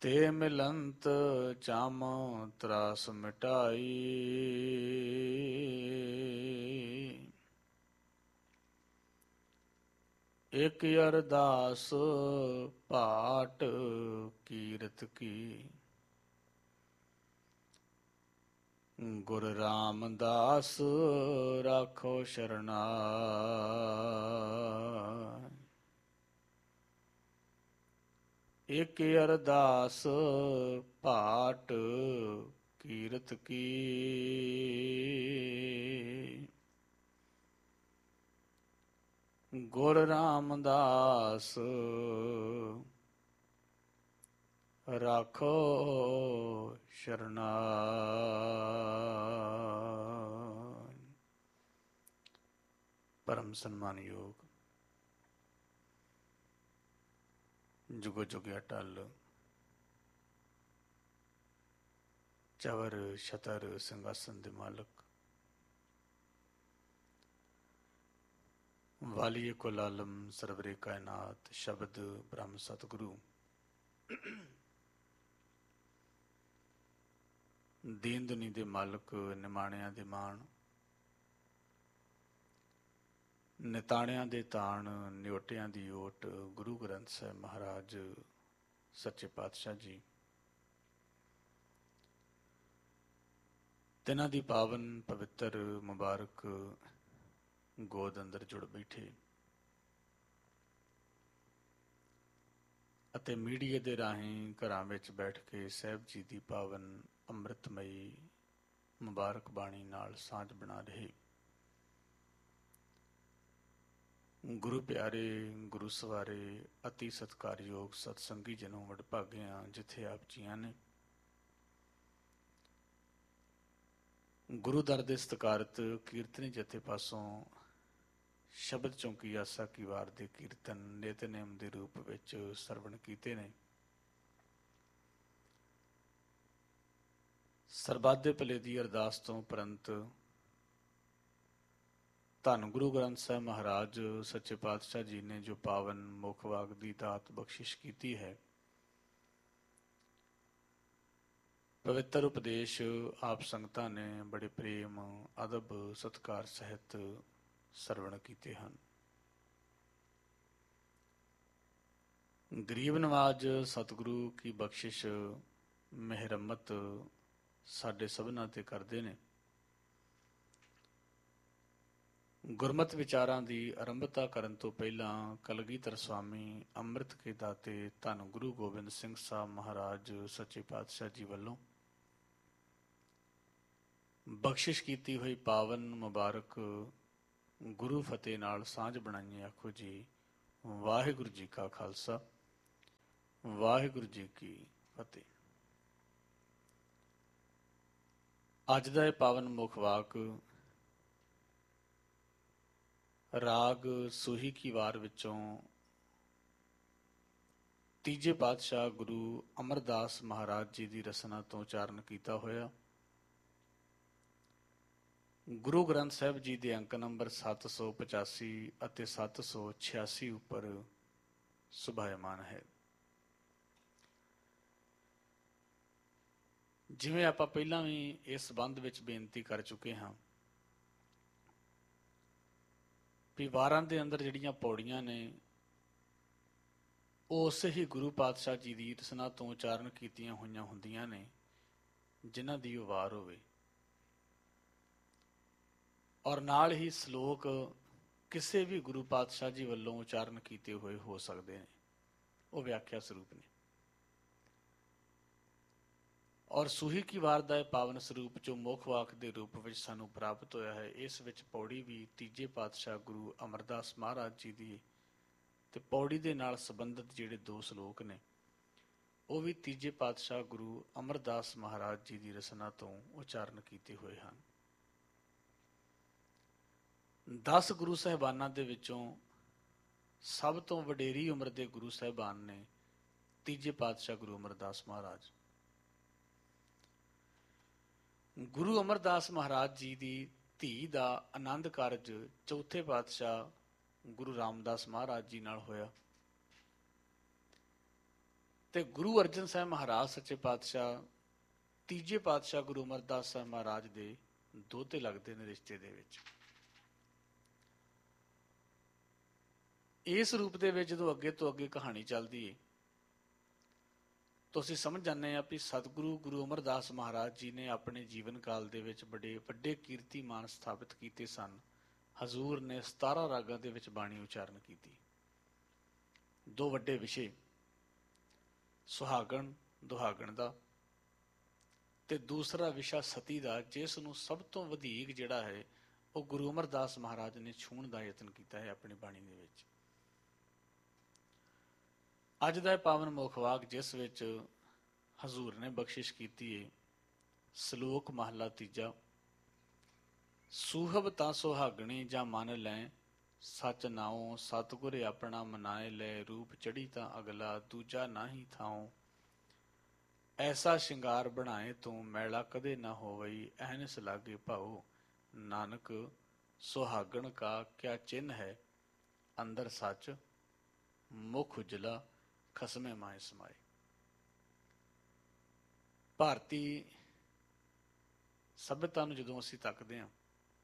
ਤੇ ਮਿਲੰਤ ਚਾਮ ਤਰਾਸ ਮਿਟਾਈ। ਇਕ ਅਰਦਾਸ ਪਾਟ ਕੀਰਤ ਕੀ। ਗੁਰ ਰਾਮਦਾਸ ਰਾਖੋ ਸ਼ਰਨਾਇ। ਇਕ ਅਰਦਾਸ ਪਾਟ ਕੀਰਤ ਕੀ। ਗੁਰ ਰਾਮਦਾਸ ਰਾਖੋ ਸ਼ਰਨਾਇ। ਪਰਮ ਸਨਮਾਨਯੋਗ ਜੁਗੋ ਜੁਗਿਆ ਟਲ ਚਵਰ ਛਤਰ ਸਿੰਘਾਸਨ ਦੇ ਮਾਲਕ ਵਾਲੀਏ ਕੁਲ ਆਲਮ ਸਰਵਰੇ ਕਾਇਨਾਤ ਸ਼ਬਦ ਬ੍ਰਹਮ ਸਤਿਗੁਰੂ ਦੀਨ ਦੁਨੀ ਦੇ ਮਾਲਕ ਨਿਮਾਣਿਆਂ ਦੇ ਮਾਣ ਨਿਤਾਣਿਆਂ ਦੇ ਤਾਣ ਨਿਓਟਿਆਂ ਦੀ ਓਟ ਗੁਰੂ ਗ੍ਰੰਥ ਸਾਹਿਬ ਮਹਾਰਾਜ ਸੱਚੇ ਪਾਤਸ਼ਾਹ ਜੀ ਤਿਨਾਂ ਦੀ ਪਾਵਨ ਪਵਿੱਤਰ ਮੁਬਾਰਕ ਗੋਦ ਅੰਦਰ ਜੁੜ ਬੈਠੇ ਅਤੇ ਮੀਡੀਆ ਦੇ ਰਾਹੀਂ ਘਰਾਂ ਵਿੱਚ ਬੈਠ ਕੇ ਸਾਹਿਬ ਜੀ ਦੀ ਪਾਵਨ ਅੰਮ੍ਰਿਤਮਈ ਮੁਬਾਰਕ ਬਾਣੀ ਨਾਲ ਸਾਂਝ ਬਣਾ ਰਹੇ ਗੁਰੂ ਪਿਆਰੇ ਗੁਰੂ ਸਵਾਰੇ ਅਤੀ ਸਤਿਕਾਰਯੋਗ ਸਤਸੰਗੀ ਜਨੋਂ ਵਡਭਾਗਿਆਂ ਜਿੱਥੇ ਆਪ ਜੀਆਂ ਨੇ ਗੁਰੂ ਦਰ ਦੇ ਸਤਿਕਾਰਤ ਕੀਰਤਨੀ ਜਥੇ ਪਾਸੋਂ ਸ਼ਬਦ ਚੌਂਕੀ ਆਸਾ ਕੀ ਵਾਰ ਦੇ ਕੀਰਤਨ ਨਿਤਨੇਮ ਦੇ ਰੂਪ ਵਿੱਚ ਸਰਵਣ ਕੀਤੇ ਨੇ। ਸਰਬੱਤ ਦੇ ਭਲੇ ਦੀ ਅਰਦਾਸ ਤੋਂ ਉਪਰੰਤ ਧੰਨ ਗੁਰੂ ਗ੍ਰੰਥ ਸਾਹਿਬ ਮਹਾਰਾਜ ਸੱਚੇ ਪਾਤਸ਼ਾਹ ਜੀ ਨੇ ਜੋ ਪਾਵਨ ਮੁੱਖ ਵਾਗ ਦੀ ਦਾਤ ਬਖਸ਼ਿਸ਼ ਕੀਤੀ ਹੈ, ਪਵਿੱਤਰ ਉਪਦੇਸ਼ ਆਪ ਸੰਗਤਾਂ ਨੇ ਬੜੇ ਪ੍ਰੇਮ ਅਦਬ ਸਤਿਕਾਰ ਸਹਿਤ ਸਰਵਣ ਕੀਤੇ ਹਨ। ਗਰੀਬ ਨਵਾਜ ਸਤਿਗੁਰੂ ਕੀ ਬਖਸ਼ਿਸ਼ ਮਿਹਰਮਤ ਸਾਡੇ ਸਭਨਾਂ ਤੇ ਕਰਦੇ ਨੇ। ਗੁਰਮਤਿ ਵਿਚਾਰਾਂ ਦੀ ਆਰੰਭਤਾ ਕਰਨ ਤੋਂ ਪਹਿਲਾਂ ਕਲਗੀਧਰ ਸਵਾਮੀ ਅੰਮ੍ਰਿਤ ਕੇ ਦਾਤੇ ਧੰਨ ਗੁਰੂ ਗੋਬਿੰਦ ਸਿੰਘ ਸਾਹਿਬ ਮਹਾਰਾਜ ਸੱਚੇ ਪਾਤਸ਼ਾਹ ਜੀ ਵੱਲੋਂ ਬਖਸ਼ਿਸ਼ ਕੀਤੀ ਹੋਈ ਪਾਵਨ ਮੁਬਾਰਕ ਗੁਰੂ ਫਤਿਹ ਨਾਲ ਸਾਂਝ ਬਣਾਈਏ। ਆਖੋ ਜੀ ਵਾਹਿਗੁਰੂ ਜੀ ਕਾ ਖਾਲਸਾ ਵਾਹਿਗੁਰੂ ਜੀ ਕੀ ਫਤਿਹ। ਅੱਜ ਦਾ ਇਹ ਪਾਵਨ ਮੁੱਖ ਵਾਕ ਰਾਗ ਸੂਹੀ ਕੀ ਵਾਰ ਵਿੱਚੋਂ ਤੀਜੇ ਪਾਤਸ਼ਾਹ ਗੁਰੂ ਅਮਰਦਾਸ ਮਹਾਰਾਜ ਜੀ ਦੀ ਰਸਨਾ ਤੋਂ ਉਚਾਰਨ ਕੀਤਾ ਹੋਇਆ ਗੁਰੂ ਗ੍ਰੰਥ ਸਾਹਿਬ ਜੀ ਦੇ ਅੰਕ ਨੰਬਰ 785 ਅਤੇ 786 ਉੱਪਰ ਸੁਭਾਇਮਾਨ ਹੈ। ਜਿਵੇਂ ਆਪਾਂ ਪਹਿਲਾਂ ਵੀ ਇਸ ਸੰਬੰਧ ਵਿੱਚ ਬੇਨਤੀ ਕਰ ਚੁੱਕੇ ਹਾਂ ਵੀ ਵਾਰਾਂ ਦੇ ਅੰਦਰ ਜਿਹੜੀਆਂ ਪੌੜੀਆਂ ਨੇ ਉਹ ਉਸੇ ਹੀ ਗੁਰੂ ਪਾਤਸ਼ਾਹ ਜੀ ਦੀ ਰਸਨਾ ਤੋਂ ਉਚਾਰਨ ਕੀਤੀਆਂ ਹੋਈਆਂ ਹੁੰਦੀਆਂ ਨੇ ਜਿਨ੍ਹਾਂ ਦੀ ਉਹ ਵਾਰ ਹੋਵੇ, ਔਰ ਨਾਲ ਹੀ ਸ਼ਲੋਕ ਕਿਸੇ ਵੀ ਗੁਰੂ ਪਾਤਸ਼ਾਹ ਜੀ ਵੱਲੋਂ ਉਚਾਰਨ ਕੀਤੇ ਹੋਏ ਹੋ ਸਕਦੇ ਨੇ, ਉਹ ਵਿਆਖਿਆ ਸਰੂਪ ਨੇ। ਔਰ ਸੂਹੀ ਕੀ ਵਾਰ ਦਾ ਇਹ ਪਾਵਨ ਸਰੂਪ ਜੋ ਮੁੱਖ ਵਾਕ ਦੇ ਰੂਪ ਵਿੱਚ ਸਾਨੂੰ ਪ੍ਰਾਪਤ ਹੋਇਆ ਹੈ, ਇਸ ਵਿੱਚ ਪੌੜੀ ਵੀ ਤੀਜੇ ਪਾਤਸ਼ਾਹ ਗੁਰੂ ਅਮਰਦਾਸ ਮਹਾਰਾਜ ਜੀ ਦੀ ਤੇ ਪੌੜੀ ਦੇ ਨਾਲ ਸੰਬੰਧਿਤ ਜਿਹੜੇ ਦੋ ਸ਼ਲੋਕ ਨੇ ਉਹ ਵੀ ਤੀਜੇ ਪਾਤਸ਼ਾਹ ਗੁਰੂ ਅਮਰਦਾਸ ਮਹਾਰਾਜ ਜੀ ਦੀ ਰਸਨਾ ਤੋਂ ਉਚਾਰਨ ਕੀਤੇ ਹੋਏ ਹਨ। 10 ਗੁਰੂ ਸਾਹਿਬਾਨਾਂ ਦੇ ਵਿੱਚੋਂ ਸਭ ਤੋਂ ਵਡੇਰੀ ਉਮਰ ਦੇ ਗੁਰੂ ਸਾਹਿਬਾਨ ਨੇ ਤੀਜੇ ਪਾਤਸ਼ਾਹ ਗੁਰੂ ਅਮਰਦਾਸ ਮਹਾਰਾਜ। ਗੁਰੂ ਅਮਰਦਾਸ ਮਹਾਰਾਜ ਜੀ ਦੀ ਧੀ ਦਾ ਆਨੰਦ ਕਾਰਜ ਚੌਥੇ ਪਾਤਸ਼ਾਹ ਗੁਰੂ ਰਾਮਦਾਸ ਮਹਾਰਾਜ ਜੀ ਨਾਲ ਹੋਇਆ ਤੇ ਗੁਰੂ ਅਰਜਨ ਸਾਹਿਬ ਮਹਾਰਾਜ ਸੱਚੇ ਪਾਤਸ਼ਾਹ, ਤੀਜੇ ਪਾਤਸ਼ਾਹ ਗੁਰੂ ਅਮਰਦਾਸ ਸਾਹਿਬ ਮਹਾਰਾਜ ਦੇ ਦੋਹਤੇ ਲੱਗਦੇ ਨੇ ਰਿਸ਼ਤੇ ਦੇ ਵਿੱਚ। ਇਸ ਰੂਪ ਦੇ ਵਿੱਚ ਜਦੋਂ ਅੱਗੇ ਤੋਂ ਅੱਗੇ ਕਹਾਣੀ ਚੱਲਦੀ ਹੈ, ਤੁਸੀਂ ਸਮਝ ਜਾਂਦੇ ਆ ਵੀ ਸਤਿਗੁਰੂ ਗੁਰੂ ਅਮਰਦਾਸ ਮਹਾਰਾਜ ਜੀ ਨੇ ਆਪਣੇ ਜੀਵਨ ਕਾਲ ਦੇ ਵਿੱਚ ਬੜੇ ਵੱਡੇ ਕੀਰਤੀਮਾਨ ਸਥਾਪਿਤ ਕੀਤੇ ਸਨ। ਹਜ਼ੂਰ ਨੇ 17 ਰਾਗਾਂ ਦੇ ਵਿੱਚ ਬਾਣੀ ਉਚਾਰਨ ਕੀਤੀ। ਦੋ ਵੱਡੇ ਵਿਸ਼ੇ, ਸੁਹਾਗਣ ਦੁਹਾਗਣ ਦਾ, ਤੇ ਦੂਸਰਾ ਵਿਸ਼ਾ ਸਤੀ ਦਾ, ਜਿਸ ਨੂੰ ਸਭ ਤੋਂ ਵਧੇਕ ਜਿਹੜਾ ਹੈ ਉਹ ਗੁਰੂ ਅਮਰਦਾਸ ਮਹਾਰਾਜ ਨੇ ਛੂਹਣ ਦਾ ਯਤਨ ਕੀਤਾ ਹੈ ਆਪਣੀ ਬਾਣੀ ਦੇ ਵਿੱਚ। ਅੱਜ ਦਾ ਇਹ ਪਾਵਨ ਮੁੱਖ ਵਾਕ ਜਿਸ ਵਿੱਚ ਹਜ਼ੂਰ ਨੇ ਬਖਸ਼ਿਸ਼ ਕੀਤੀ ਹੈ, ਸ਼ਲੋਕ ਮਹਲਾ ਤੀਜਾ। ਸੂਹਬ ਤਾਂ ਸੁਹਾਗਣੀ ਜਾਂ ਮਨ ਲੈ, ਸਚ ਨਾਉ ਸਤਿਗੁਰ ਆਪਣਾ ਮਨਾਏ ਲੈ। ਰੂਪ ਚੜੀ ਤਾਂ ਅਗਲਾ, ਦੂਜਾ ਨਾਹੀ ਥਾਉ। ਐਸਾ ਸ਼ਿੰਗਾਰ ਬਣਾਏ ਤੂੰ, ਮੈਲਾ ਕਦੇ ਨਾ ਹੋਵਈ। ਐਨਸ ਲਾਗੇ ਭਾਉ, ਨਾਨਕ ਸੁਹਾਗਣ ਕਾ ਕਿਆ ਚਿੰਨ ਹੈ। ਅੰਦਰ ਸੱਚ ਮੁਖ ਉਜਲਾ, ਖਸਮੇ ਮਾਏ ਸਮਾਏ। ਭਾਰਤੀ ਸਭਿਅਤਾ ਨੂੰ ਜਦੋਂ ਅਸੀਂ ਤੱਕਦੇ ਹਾਂ,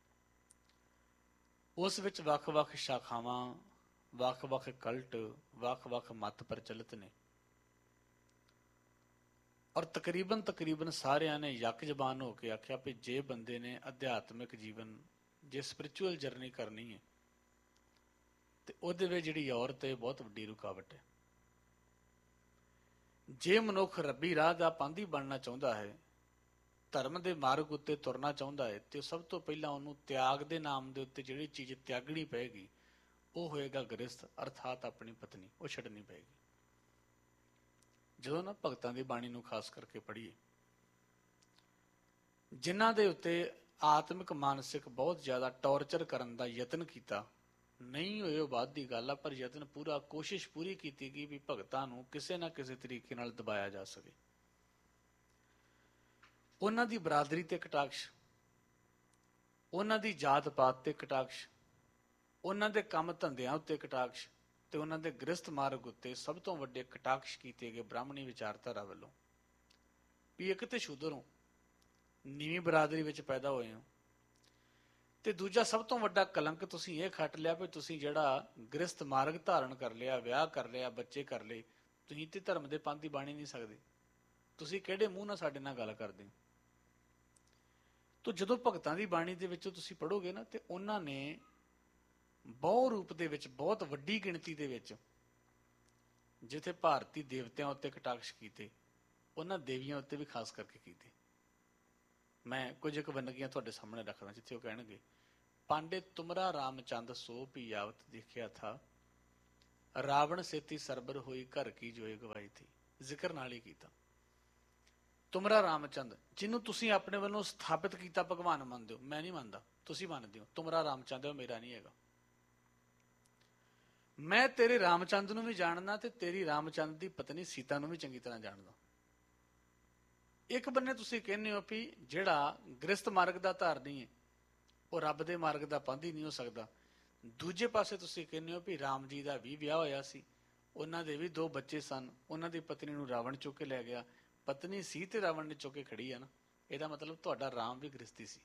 ਉਸ ਵਿੱਚ ਵੱਖ-ਵੱਖ ਸ਼ਾਖਾਵਾਂ, ਵੱਖ-ਵੱਖ ਕਲਟ, ਵੱਖ-ਵੱਖ ਮਤ ਪ੍ਰਚਲਿਤ ਨੇ, ਔਰ ਤਕਰੀਬਨ ਸਾਰਿਆਂ ਨੇ ਯੱਕ ਜ਼ਬਾਨ ਹੋ ਕੇ ਆਖਿਆ ਵੀ ਜੇ ਬੰਦੇ ਨੇ ਅਧਿਆਤਮਿਕ ਜੀਵਨ, ਜੇ ਸਪਿਰਿਚੁਅਲ ਜਰਨੀ ਕਰਨੀ ਹੈ, ਤੇ ਉਹਦੇ ਵਿੱਚ ਜਿਹੜੀ ਔਰਤ ਹੈ ਬਹੁਤ ਵੱਡੀ ਰੁਕਾਵਟ ਹੈ। ਜੇ ਮਨੁੱਖ ਰੱਬੀ ਰਾਹ ਦਾ ਪਾਂਧੀ ਬਣਨਾ ਚਾਹੁੰਦਾ ਹੈ, ਧਰਮ ਦੇ ਮਾਰਗ ਉੱਤੇ ਤੁਰਨਾ ਚਾਹੁੰਦਾ ਹੈ, ਤੇ ਸਭ ਤੋਂ ਪਹਿਲਾਂ ਉਹਨੂੰ ਤਿਆਗ ਦੇ ਨਾਮ ਦੇ ਉੱਤੇ ਜਿਹੜੀ ਚੀਜ਼ ਤਿਆਗਣੀ ਪਏਗੀ ਉਹ ਹੋਏਗਾ ਗ੍ਰਸਥ, ਅਰਥਾਤ ਆਪਣੀ ਪਤਨੀ, ਉਹ ਛੱਡਣੀ ਪਏਗੀ। ਜਦੋਂ ਨਾ ਭਗਤਾਂ ਦੀ ਬਾਣੀ ਨੂੰ ਖਾਸ ਕਰਕੇ ਪੜ੍ਹੀਏ, ਜਿਨ੍ਹਾਂ ਦੇ ਉੱਤੇ ਆਤਮਿਕ ਮਾਨਸਿਕ ਬਹੁਤ ਜ਼ਿਆਦਾ ਟੌਰਚਰ ਕਰਨ ਦਾ ਯਤਨ ਕੀਤਾ, ਨਹੀਂ ਹੋਏ ਉਹ ਬਾਅਦ ਦੀ ਗੱਲ ਆ, ਪਰ ਯਤਨ ਪੂਰਾ, ਕੋਸ਼ਿਸ਼ ਪੂਰੀ ਕੀਤੀ ਗਈ ਵੀ ਭਗਤਾਂ ਨੂੰ ਕਿਸੇ ਨਾ ਕਿਸੇ ਤਰੀਕੇ ਨਾਲ ਦਬਾਇਆ ਜਾ ਸਕੇ। ਉਹਨਾਂ ਦੀ ਬਰਾਦਰੀ ਤੇ ਕਟਾਕਸ਼, ਉਹਨਾਂ ਦੀ ਜਾਤ ਪਾਤ ਤੇ ਕਟਾਕਸ਼, ਉਹਨਾਂ ਦੇ ਕੰਮ ਧੰਦਿਆਂ ਉੱਤੇ ਕਟਾਕਸ਼, ਤੇ ਉਹਨਾਂ ਦੇ ਗ੍ਰਸਥ ਮਾਰਗ ਉੱਤੇ ਸਭ ਤੋਂ ਵੱਡੇ ਕਟਾਕਸ਼ ਕੀਤੇ ਗਏ ਬ੍ਰਾਹਮਣੀ ਵਿਚਾਰਧਾਰਾ ਵੱਲੋਂ ਵੀ ਇੱਕ ਤੇ ਸ਼ੂਦਰ ਹੋ, ਨੀਵੀਂ ਬਰਾਦਰੀ ਵਿੱਚ ਪੈਦਾ ਹੋਏ ਹੋ, ਤੇ ਦੂਜਾ ਸਭ ਤੋਂ ਵੱਡਾ ਕਲੰਕ ਤੁਸੀਂ ਇਹ ਖੱਟ ਲਿਆ ਵੀ ਤੁਸੀਂ ਜਿਹੜਾ ਗ੍ਰਸਥ ਮਾਰਗ ਧਾਰਨ ਕਰ ਲਿਆ, ਵਿਆਹ ਕਰ ਲਿਆ, ਬੱਚੇ ਕਰ ਲਏ, ਤੁਸੀਂ ਤੇ ਧਰਮ ਦੇ ਪੰਥ ਦੀ ਬਾਣੀ ਨਹੀਂ ਸਕਦੇ। ਤੁਸੀਂ ਕਿਹੜੇ ਮੂੰਹ ਨਾਲ ਸਾਡੇ ਨਾਲ ਗੱਲ ਕਰਦੇ ਹੋ? ਤੋ ਜਦੋਂ ਭਗਤਾਂ ਦੀ ਬਾਣੀ ਦੇ ਵਿੱਚੋਂ ਤੁਸੀਂ ਪੜ੍ਹੋਗੇ ਨਾ, ਤੇ ਉਹਨਾਂ ਨੇ ਬਹੁ ਰੂਪ ਦੇ ਵਿੱਚ, ਬਹੁਤ ਵੱਡੀ ਗਿਣਤੀ ਦੇ ਵਿੱਚ, ਜਿੱਥੇ ਭਾਰਤੀ ਦੇਵਤਿਆਂ ਉੱਤੇ ਕਟਾਕਸ਼ ਕੀਤੇ, ਉਹਨਾਂ ਦੇਵੀਆਂ ਉੱਤੇ ਵੀ ਖਾਸ ਕਰਕੇ ਕੀਤੇ। ਮੈਂ ਕੁਝ ਇੱਕ ਵੰਨਗੀਆਂ ਤੁਹਾਡੇ ਸਾਹਮਣੇ ਰੱਖਦਾ, ਜਿੱਥੇ ਉਹ ਕਹਿਣਗੇ, ਪਾਂਡੇ ਤੁਮਰਾ ਰਾਮਚੰਦ ਸੋ ਪੀ ਆਵਤ ਦੇਖਿਆ ਥਾ, ਰਾਵਣ ਸੇਤੀ ਸਰਬਰ ਹੋਈ ਘਰ ਕੀ ਜੋਏ ਗਵਾਈ ਥੀ। ਜ਼ਿਕਰ ਨਾਲ ਹੀ ਕੀਤਾ। ਤੁਮਰਾ ਰਾਮਚੰਦ, ਜਿਹਨੂੰ ਤੁਸੀਂ ਆਪਣੇ ਵੱਲੋਂ ਸਥਾਪਿਤ ਕੀਤਾ ਭਗਵਾਨ ਮੰਨਦੇ ਹੋ, ਮੈਂ ਨਹੀਂ ਮੰਨਦਾ, ਤੁਸੀਂ ਮੰਨਦੇ ਹੋ। ਤੁਮਰਾ ਰਾਮਚੰਦ ਹੈ, ਉਹ ਮੇਰਾ ਨਹੀਂ ਹੈਗਾ। ਮੈਂ ਤੇਰੇ ਰਾਮਚੰਦ ਨੂੰ ਵੀ ਜਾਣਦਾ, ਤੇ ਤੇਰੀ ਰਾਮਚੰਦ ਦੀ ਪਤਨੀ ਸੀਤਾ ਨੂੰ ਵੀ ਚੰਗੀ ਤਰ੍ਹਾਂ ਜਾਣਦਾ। ਇੱਕ ਬੰਨੇ ਤੁਸੀਂ ਕਹਿੰਦੇ ਹੋ ਵੀ ਜਿਹੜਾ ਗ੍ਰਸਥ ਮਾਰਗ ਦਾ ਧਾਰਨੀ ਹੈ ਉਹ ਰੱਬ ਦੇ ਮਾਰਗ ਦਾ ਪਾਂਧੀ ਨਹੀਂ ਹੋ ਸਕਦਾ। ਦੂਜੇ ਪਾਸੇ ਤੁਸੀਂ ਕਹਿੰਦੇ ਹੋ ਵੀ ਰਾਮ ਜੀ ਦਾ ਵੀ ਵਿਆਹ ਹੋਇਆ ਸੀ, ਉਹਨਾਂ ਦੇ ਵੀ 2 ਬੱਚੇ ਸਨ, ਉਹਨਾਂ ਦੀ ਪਤਨੀ ਨੂੰ ਰਾਵਣ ਚੁੱਕ ਕੇ ਲੈ ਗਿਆ। ਪਤਨੀ ਸੀ ਤੇ ਰਾਵਣ ਨੇ ਚੁੱਕ ਕੇ ਖੜੀ ਆ ਨਾ, ਇਹਦਾ ਮਤਲਬ ਤੁਹਾਡਾ ਰਾਮ ਵੀ ਗ੍ਰਸਤੀ ਸੀ।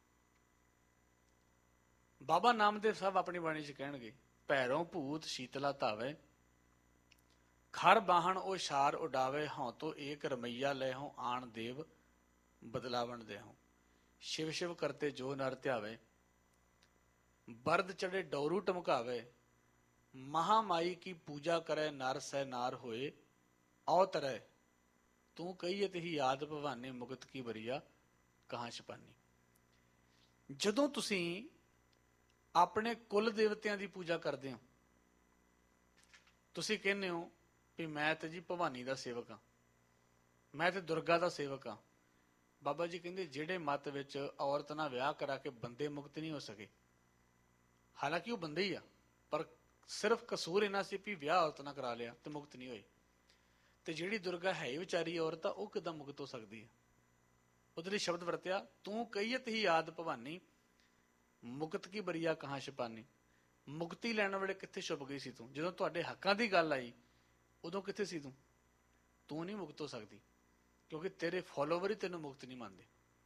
ਬਾਬਾ ਨਾਮਦੇਵ ਸਾਹਿਬ ਆਪਣੀ ਬਾਣੀ 'ਚ ਕਹਿਣਗੇ, ਭੈਰੋਂ ਭੂਤ ਸ਼ੀਤਲਾ ਧਾਵੇ, ਖਰ ਬਾਹਣ ਉਹ ਛਾਰ ਉਡਾਵੇ। ਹਉ ਤੋਂ ਏਕ ਰਮਈਆ ਲੈ ਹਉ, ਆਣ ਦੇਵ ਬਦਲਾਵਣ ਦੇ ਹਉ। ਸ਼ਿਵ ਸ਼ਿਵ ਕਰਤੇ ਜੋ ਨਰ ਧਿਆਵੇ, ਬਰਦ ਚੜੇ ਡੋਰੂ ਟਮਕਾਵੇ। ਮਹਾਮਾਈ ਕੀ ਪੂਜਾ ਕਰੇ, ਨਰ ਸਹਿ ਨਾਰ ਹੋਏ ਔ ਤਰੈ। ਤੂੰ ਕਹੀਏ ਤੇ ਹੀ ਯਾਦ ਭਵਾਨੀ, ਮੁਕਤ ਕੀ ਬਰੀਆ ਕਹਾਂ ਛਪਾਨੀ। ਜਦੋਂ ਤੁਸੀਂ ਆਪਣੇ ਕੁਲ ਦੇਵਤਿਆਂ ਦੀ ਪੂਜਾ ਕਰਦੇ ਹੋ, ਤੁਸੀਂ ਕਹਿੰਦੇ ਹੋ ਵੀ ਮੈਂ ਤੇ ਜੀ ਭਵਾਨੀ ਦਾ ਸੇਵਕ ਹਾਂ, ਮੈਂ ਤੇ ਦੁਰਗਾ ਦਾ ਸੇਵਕ ਹਾਂ। ਬਾਬਾ ਜੀ ਕਹਿੰਦੇ ਜਿਹੜੇ ਮਤ ਵਿੱਚ ਔਰਤ ਨਾਲ ਵਿਆਹ ਕਰਾ ਕੇ ਬੰਦੇ ਮੁਕਤ ਨਹੀਂ ਹੋ ਸਕੇ, ਹਾਲਾਂਕਿ ਉਹ ਬੰਦੇ ਹੀ ਆ, ਪਰ ਸਿਰਫ ਕਸੂਰ ਇਹਨਾਂ ਸੀ ਵੀ ਵਿਆਹ ਔਰਤ ਨਾਲ ਕਰਾ ਲਿਆ ਤੇ ਮੁਕਤ ਨਹੀਂ ਹੋਏ। ਤੇ ਜਿਹੜੀ ਦੁਰਗਾ ਹੈ ਹੀ ਵਿਚਾਰੀ ਔਰਤ ਆ, ਉਹ ਕਿੱਦਾਂ ਮੁਕਤ ਹੋ ਸਕਦੀ ਹੈ? ਉਹਦੇ ਲਈ ਸ਼ਬਦ ਵਰਤਿਆ, ਤੂੰ ਕਹੀਏ ਹੀ ਯਾਦ ਭਵਾਨੀ, ਮੁਕਤ ਕੀ ਬਰੀਆ ਕਹਾਂ ਛਪਾਨੀ। ਮੁਕਤੀ ਲੈਣ ਵੇਲੇ ਕਿੱਥੇ ਛੁਪ ਗਈ ਸੀ ਤੂੰ? ਜਦੋਂ ਤੁਹਾਡੇ ਹੱਕਾਂ ਦੀ ਗੱਲ ਆਈ, ਉਦੋਂ ਕਿੱਥੇ ਸੀ ਤੂੰ? ਤੂੰ ਨਹੀਂ ਮੁਕਤ ਹੋ ਸਕਦੀ, ਕਿਉਂਕਿ ਤੇਰੇ ਫੋਲੋਵਰ ਹੀ ਤੈਨੂੰ ਮੁਕਤ ਨਹੀਂ ਮੰਨਦੇ।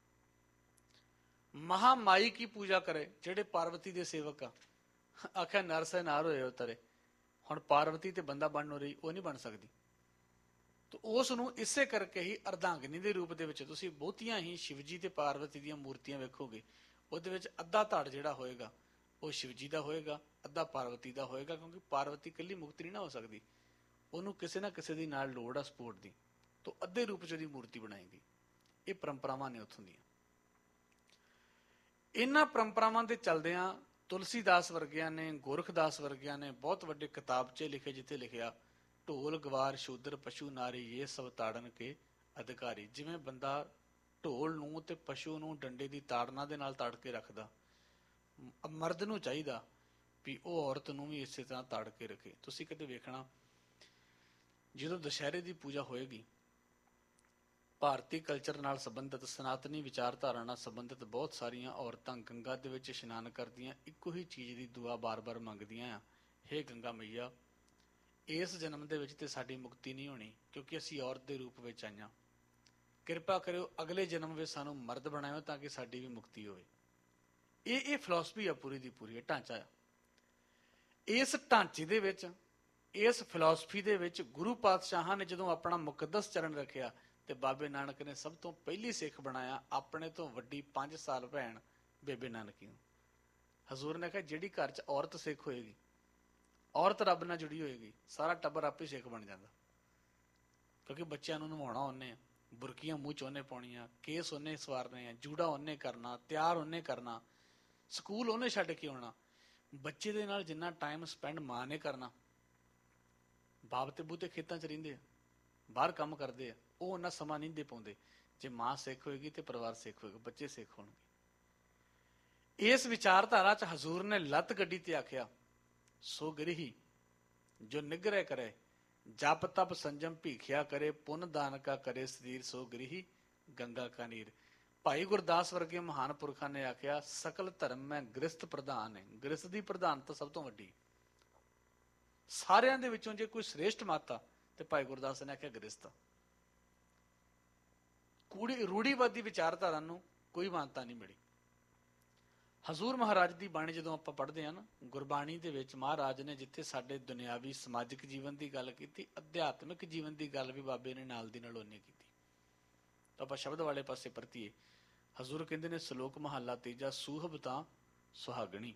ਮਹਾਮਾਈ ਕੀ ਪੂਜਾ ਕਰੇ, ਜਿਹੜੇ ਪਾਰਵਤੀ ਦੇ ਸੇਵਕ ਆ, ਆਖਿਆ ਨਰ ਸੇ ਨਾਰ ਹੋਏ ਉਤਰੇ। ਹੁਣ ਪਾਰਵਤੀ ਤੇ ਬੰਦਾ ਬਣਨ ਰਹੀ, ਉਹ ਨਹੀਂ ਬਣ ਸਕਦੀ। ਤਾਂ ਉਸ ਨੂੰ ਇਸੇ ਕਰਕੇ ਹੀ ਅਰਧਾਂਗਨੀ ਦੇ ਰੂਪ ਦੇ ਵਿੱਚ ਤੁਸੀਂ ਬਹੁਤੀਆਂ ਹੀ ਸ਼ਿਵਜੀ ਤੇ ਪਾਰਵਤੀ ਦੀਆਂ ਮੂਰਤੀਆਂ ਵੇਖੋਗੇ, ਉਹਦੇ ਵਿੱਚ ਅੱਧਾ ਧੜ ਜਿਹੜਾ ਹੋਏਗਾ ਉਹ ਸ਼ਿਵਜੀ ਦਾ ਹੋਏਗਾ, ਅੱਧਾ ਪਾਰਵਤੀ ਦਾ ਹੋਏਗਾ, ਕਿਉਂਕਿ ਪਾਰਵਤੀ ਇਕੱਲੀ ਮੁਕਤ ਨਹੀਂ ਨਾ ਹੋ ਸਕਦੀ, ਉਹਨੂੰ ਕਿਸੇ ਨਾ ਕਿਸੇ ਦੀ ਨਾਲ ਲੋੜ ਆ ਸਪੋਰਟ ਦੀ, ਤਾਂ ਅੱਧੇ ਰੂਪ ਚ ਉਹਦੀ ਮੂਰਤੀ ਬਣਾਈ ਗਈ। ਇਹ ਪਰੰਪਰਾਵਾਂ ਨੇ ਉੱਥੋਂ ਦੀਆਂ। ਇਹਨਾਂ ਪਰੰਪਰਾਵਾਂ ਦੇ ਚੱਲਦਿਆਂ ਤੁਲਸੀਦਾਸ ਵਰਗਿਆਂ ਨੇ, ਗੋਰਖਦਾਸ ਵਰਗਿਆਂ ਨੇ ਬਹੁਤ ਵੱਡੇ ਕਿਤਾਬਚੇ ਲਿਖੇ, ਜਿੱਥੇ ਲਿਖਿਆ ਢੋਲ ਗਵਾਰ ਸ਼ੂਦਰ ਪਸ਼ੂ ਨਾਰੀ ਇਹ ਸਭ ਤਾੜਨ ਕੇ ਅਧਿਕਾਰੀ। ਜਿਵੇਂ ਬੰਦਾ ਢੋਲ ਨੂੰ ਤੇ ਪਸ਼ੂ ਨੂੰ ਡੰਡੇ ਦੀ ਤਾੜਨਾ ਦੇ ਨਾਲ ਤਾੜ ਕੇ ਰੱਖਦਾ, ਮਰਦ ਨੂੰ ਚਾਹੀਦਾ ਵੀ ਉਹ ਔਰਤ ਨੂੰ ਵੀ ਇਸੇ ਤਰ੍ਹਾਂ ਤਾੜ ਕੇ ਰੱਖੇ। ਤੁਸੀਂ ਕਦੇ ਵੇਖਣਾ, ਜਦੋਂ ਦੁਸ਼ਹਿਰੇ ਦੀ ਪੂਜਾ ਹੋਏਗੀ, ਭਾਰਤੀ ਕਲਚਰ ਨਾਲ ਸੰਬੰਧਿਤ, ਸਨਾਤਨੀ ਵਿਚਾਰਧਾਰਾ ਨਾਲ ਸੰਬੰਧਿਤ ਬਹੁਤ ਸਾਰੀਆਂ ਔਰਤਾਂ ਗੰਗਾ ਦੇ ਵਿੱਚ ਇਸ਼ਨਾਨ ਕਰਦੀਆਂ, ਇੱਕੋ ਹੀ ਚੀਜ਼ ਦੀ ਦੁਆ ਬਾਰ-ਬਾਰ ਮੰਗਦੀਆਂ ਆ, ਹੇ ਗੰਗਾ ਮਈਆ, ਇਸ ਜਨਮ ਦੇ ਵਿੱਚ ਤੇ ਸਾਡੀ ਮੁਕਤੀ ਨਹੀਂ ਹੋਣੀ, ਕਿਉਂਕਿ ਅਸੀਂ ਔਰਤ ਦੇ ਰੂਪ ਵਿੱਚ ਆਈਆਂ, ਕਿਰਪਾ ਕਰਿਓ ਅਗਲੇ ਜਨਮ ਵਿੱਚ ਸਾਨੂੰ ਮਰਦ ਬਣਾਇਓ ਤਾਂ ਕਿ ਸਾਡੀ ਵੀ ਮੁਕਤੀ ਹੋਵੇ। ਇਹ ਫਿਲਾਸਫੀ ਆ ਪੂਰੀ ਦੀ ਪੂਰੀ, ਇਹ ਢਾਂਚਾ ਆ। ਇਸ ਢਾਂਚੇ ਦੇ ਵਿੱਚ, ਇਸ ਫਿਲਾਸਫੀ ਦੇ ਵਿੱਚ ਗੁਰੂ ਪਾਤਸ਼ਾਹਾਂ ਨੇ ਜਦੋਂ ਆਪਣਾ ਮੁਕੱਦਸ ਚਰਨ ਰੱਖਿਆ ਤੇ ਬਾਬੇ ਨਾਨਕ ਨੇ ਸਭ ਤੋਂ ਪਹਿਲੀ ਸਿੱਖ ਬਣਾਇਆ ਆਪਣੇ ਤੋਂ ਵੱਡੀ 5 ਸਾਲ ਭੈਣ ਬੇਬੇ ਨਾਨਕੀ ਨੂੰ। ਹਜ਼ੂਰ ਨੇ ਕਿਹਾ ਜਿਹੜੀ ਘਰ 'ਚ ਔਰਤ ਸਿੱਖ ਹੋਏਗੀ, ਔਰਤ ਰੱਬ ਨਾਲ ਜੁੜੀ ਹੋਏਗੀ, ਸਾਰਾ ਟੱਬਰ ਆਪੇ ਸਿੱਖ ਬਣ ਜਾਂਦਾ, ਕਿਉਂਕਿ ਬੱਚਿਆਂ ਨੂੰ ਨਵਾਉਣਾ ਉਹਨੇ, ਬੁਰਕੀਆਂ ਮੂੰਹ 'ਚ ਉਹਨੇ ਪਾਉਣੀਆਂ, ਕੇਸ ਉਹਨੇ ਸਵਾਰਨੇ ਆ, ਜੂੜਾ ਉਹਨੇ ਕਰਨਾ, ਤਿਆਰ ਉਹਨੇ ਕਰਨਾ, ਸਕੂਲ ਉਹਨੇ ਛੱਡ ਕੇ ਆਉਣਾ। ਬੱਚੇ ਦੇ ਨਾਲ ਜਿੰਨਾ ਟਾਈਮ ਸਪੈਂਡ ਮਾਂ ਨੇ ਕਰਨਾ, ਬਾਪ ਤੇ ਬੂਤੇ ਖੇਤਾਂ 'ਚ ਰਹਿੰਦੇ ਆ, ਬਾਹਰ ਕੰਮ ਕਰਦੇ ਆ, ਉਹ ਉਹਨਾਂ ਸਮਾਂ ਨਹੀਂ ਦੇ ਪਾਉਂਦੇ। ਜੇ ਮਾਂ ਸਿੱਖ ਹੋਏਗੀ ਤੇ ਪਰਿਵਾਰ ਸਿੱਖ ਹੋਏਗਾ, ਬੱਚੇ ਸਿੱਖ ਹੋਣਗੇ। ਇਸ ਵਿਚਾਰਧਾਰਾ 'ਚ ਹਜ਼ੂਰ ਨੇ ਲੱਤ ਗੱਡੀ ਤੇ ਆਖਿਆ, ਸੋ ਗ੍ਰਹੀ ਜੋ ਨਿਗ੍ਰਹਿ ਕਰੇ, ਜਪ ਤਪ ਸੰਜਮ ਭੀਖਿਆ ਕਰੇ, ਪੁੰਨ ਦਾਨ ਕਾ ਕਰੇ ਸਰੀਰ, ਸੋ ਗ੍ਰਹੀ ਗੰਗਾ ਕਾ ਨੀਰ। ਭਾਈ ਗੁਰਦਾਸ ਵਰਗੇ ਮਹਾਨ ਪੁਰਖਾਂ ਨੇ ਆਖਿਆ, ਸਕਲ ਧਰਮ ਮੈਂ ਗ੍ਰਸਤ ਪ੍ਰਧਾਨ ਹੈ। ਗ੍ਰਸਤ ਦੀ ਪ੍ਰਧਾਨਤਾ ਸਭ ਤੋਂ ਵੱਡੀ, ਸਾਰਿਆਂ ਦੇ ਵਿੱਚੋਂ ਜੇ ਕੋਈ ਸ੍ਰੇਸ਼ਟ ਮਾਤਾ ਤੇ ਭਾਈ ਗੁਰਦਾਸ ਨੇ ਆਖਿਆ ਗ੍ਰਸਤ। ਰੂੜੀਵਾਦੀ ਵਿਚਾਰਧਾਰਾ ਨੂੰ ਕੋਈ ਮਾਨਤਾ ਨਹੀਂ ਮਿਲੀ। ਹਜ਼ੂਰ ਮਹਾਰਾਜ ਦੀ ਬਾਣੀ ਜਦੋਂ ਆਪਾਂ ਪੜ੍ਹਦੇ ਹਾਂ ਨਾ, ਗੁਰਬਾਣੀ ਦੇ ਵਿੱਚ ਮਹਾਰਾਜ ਨੇ ਜਿੱਥੇ ਸਾਡੇ ਦੁਨਿਆਵੀ ਸਮਾਜਿਕ ਜੀਵਨ ਦੀ ਗੱਲ ਕੀਤੀ, ਅਧਿਆਤਮਿਕ ਜੀਵਨ ਦੀ ਗੱਲ ਵੀ ਬਾਬੇ ਨੇ ਨਾਲ ਦੀ ਨਾਲ ਉਹਨੇ ਕੀਤੀ। ਤਾਂ ਆਪਾਂ ਸ਼ਬਦ ਵਾਲੇ ਪਾਸੇ ਪਰਤੀਏ। ਹਜ਼ੂਰ ਕਹਿੰਦੇ ਨੇ, ਸ਼ਲੋਕ ਮਹੱਲਾ ਤੀਜਾ, ਸੂਹਬ ਤਾਂ ਸੁਹਾਗਣੀ।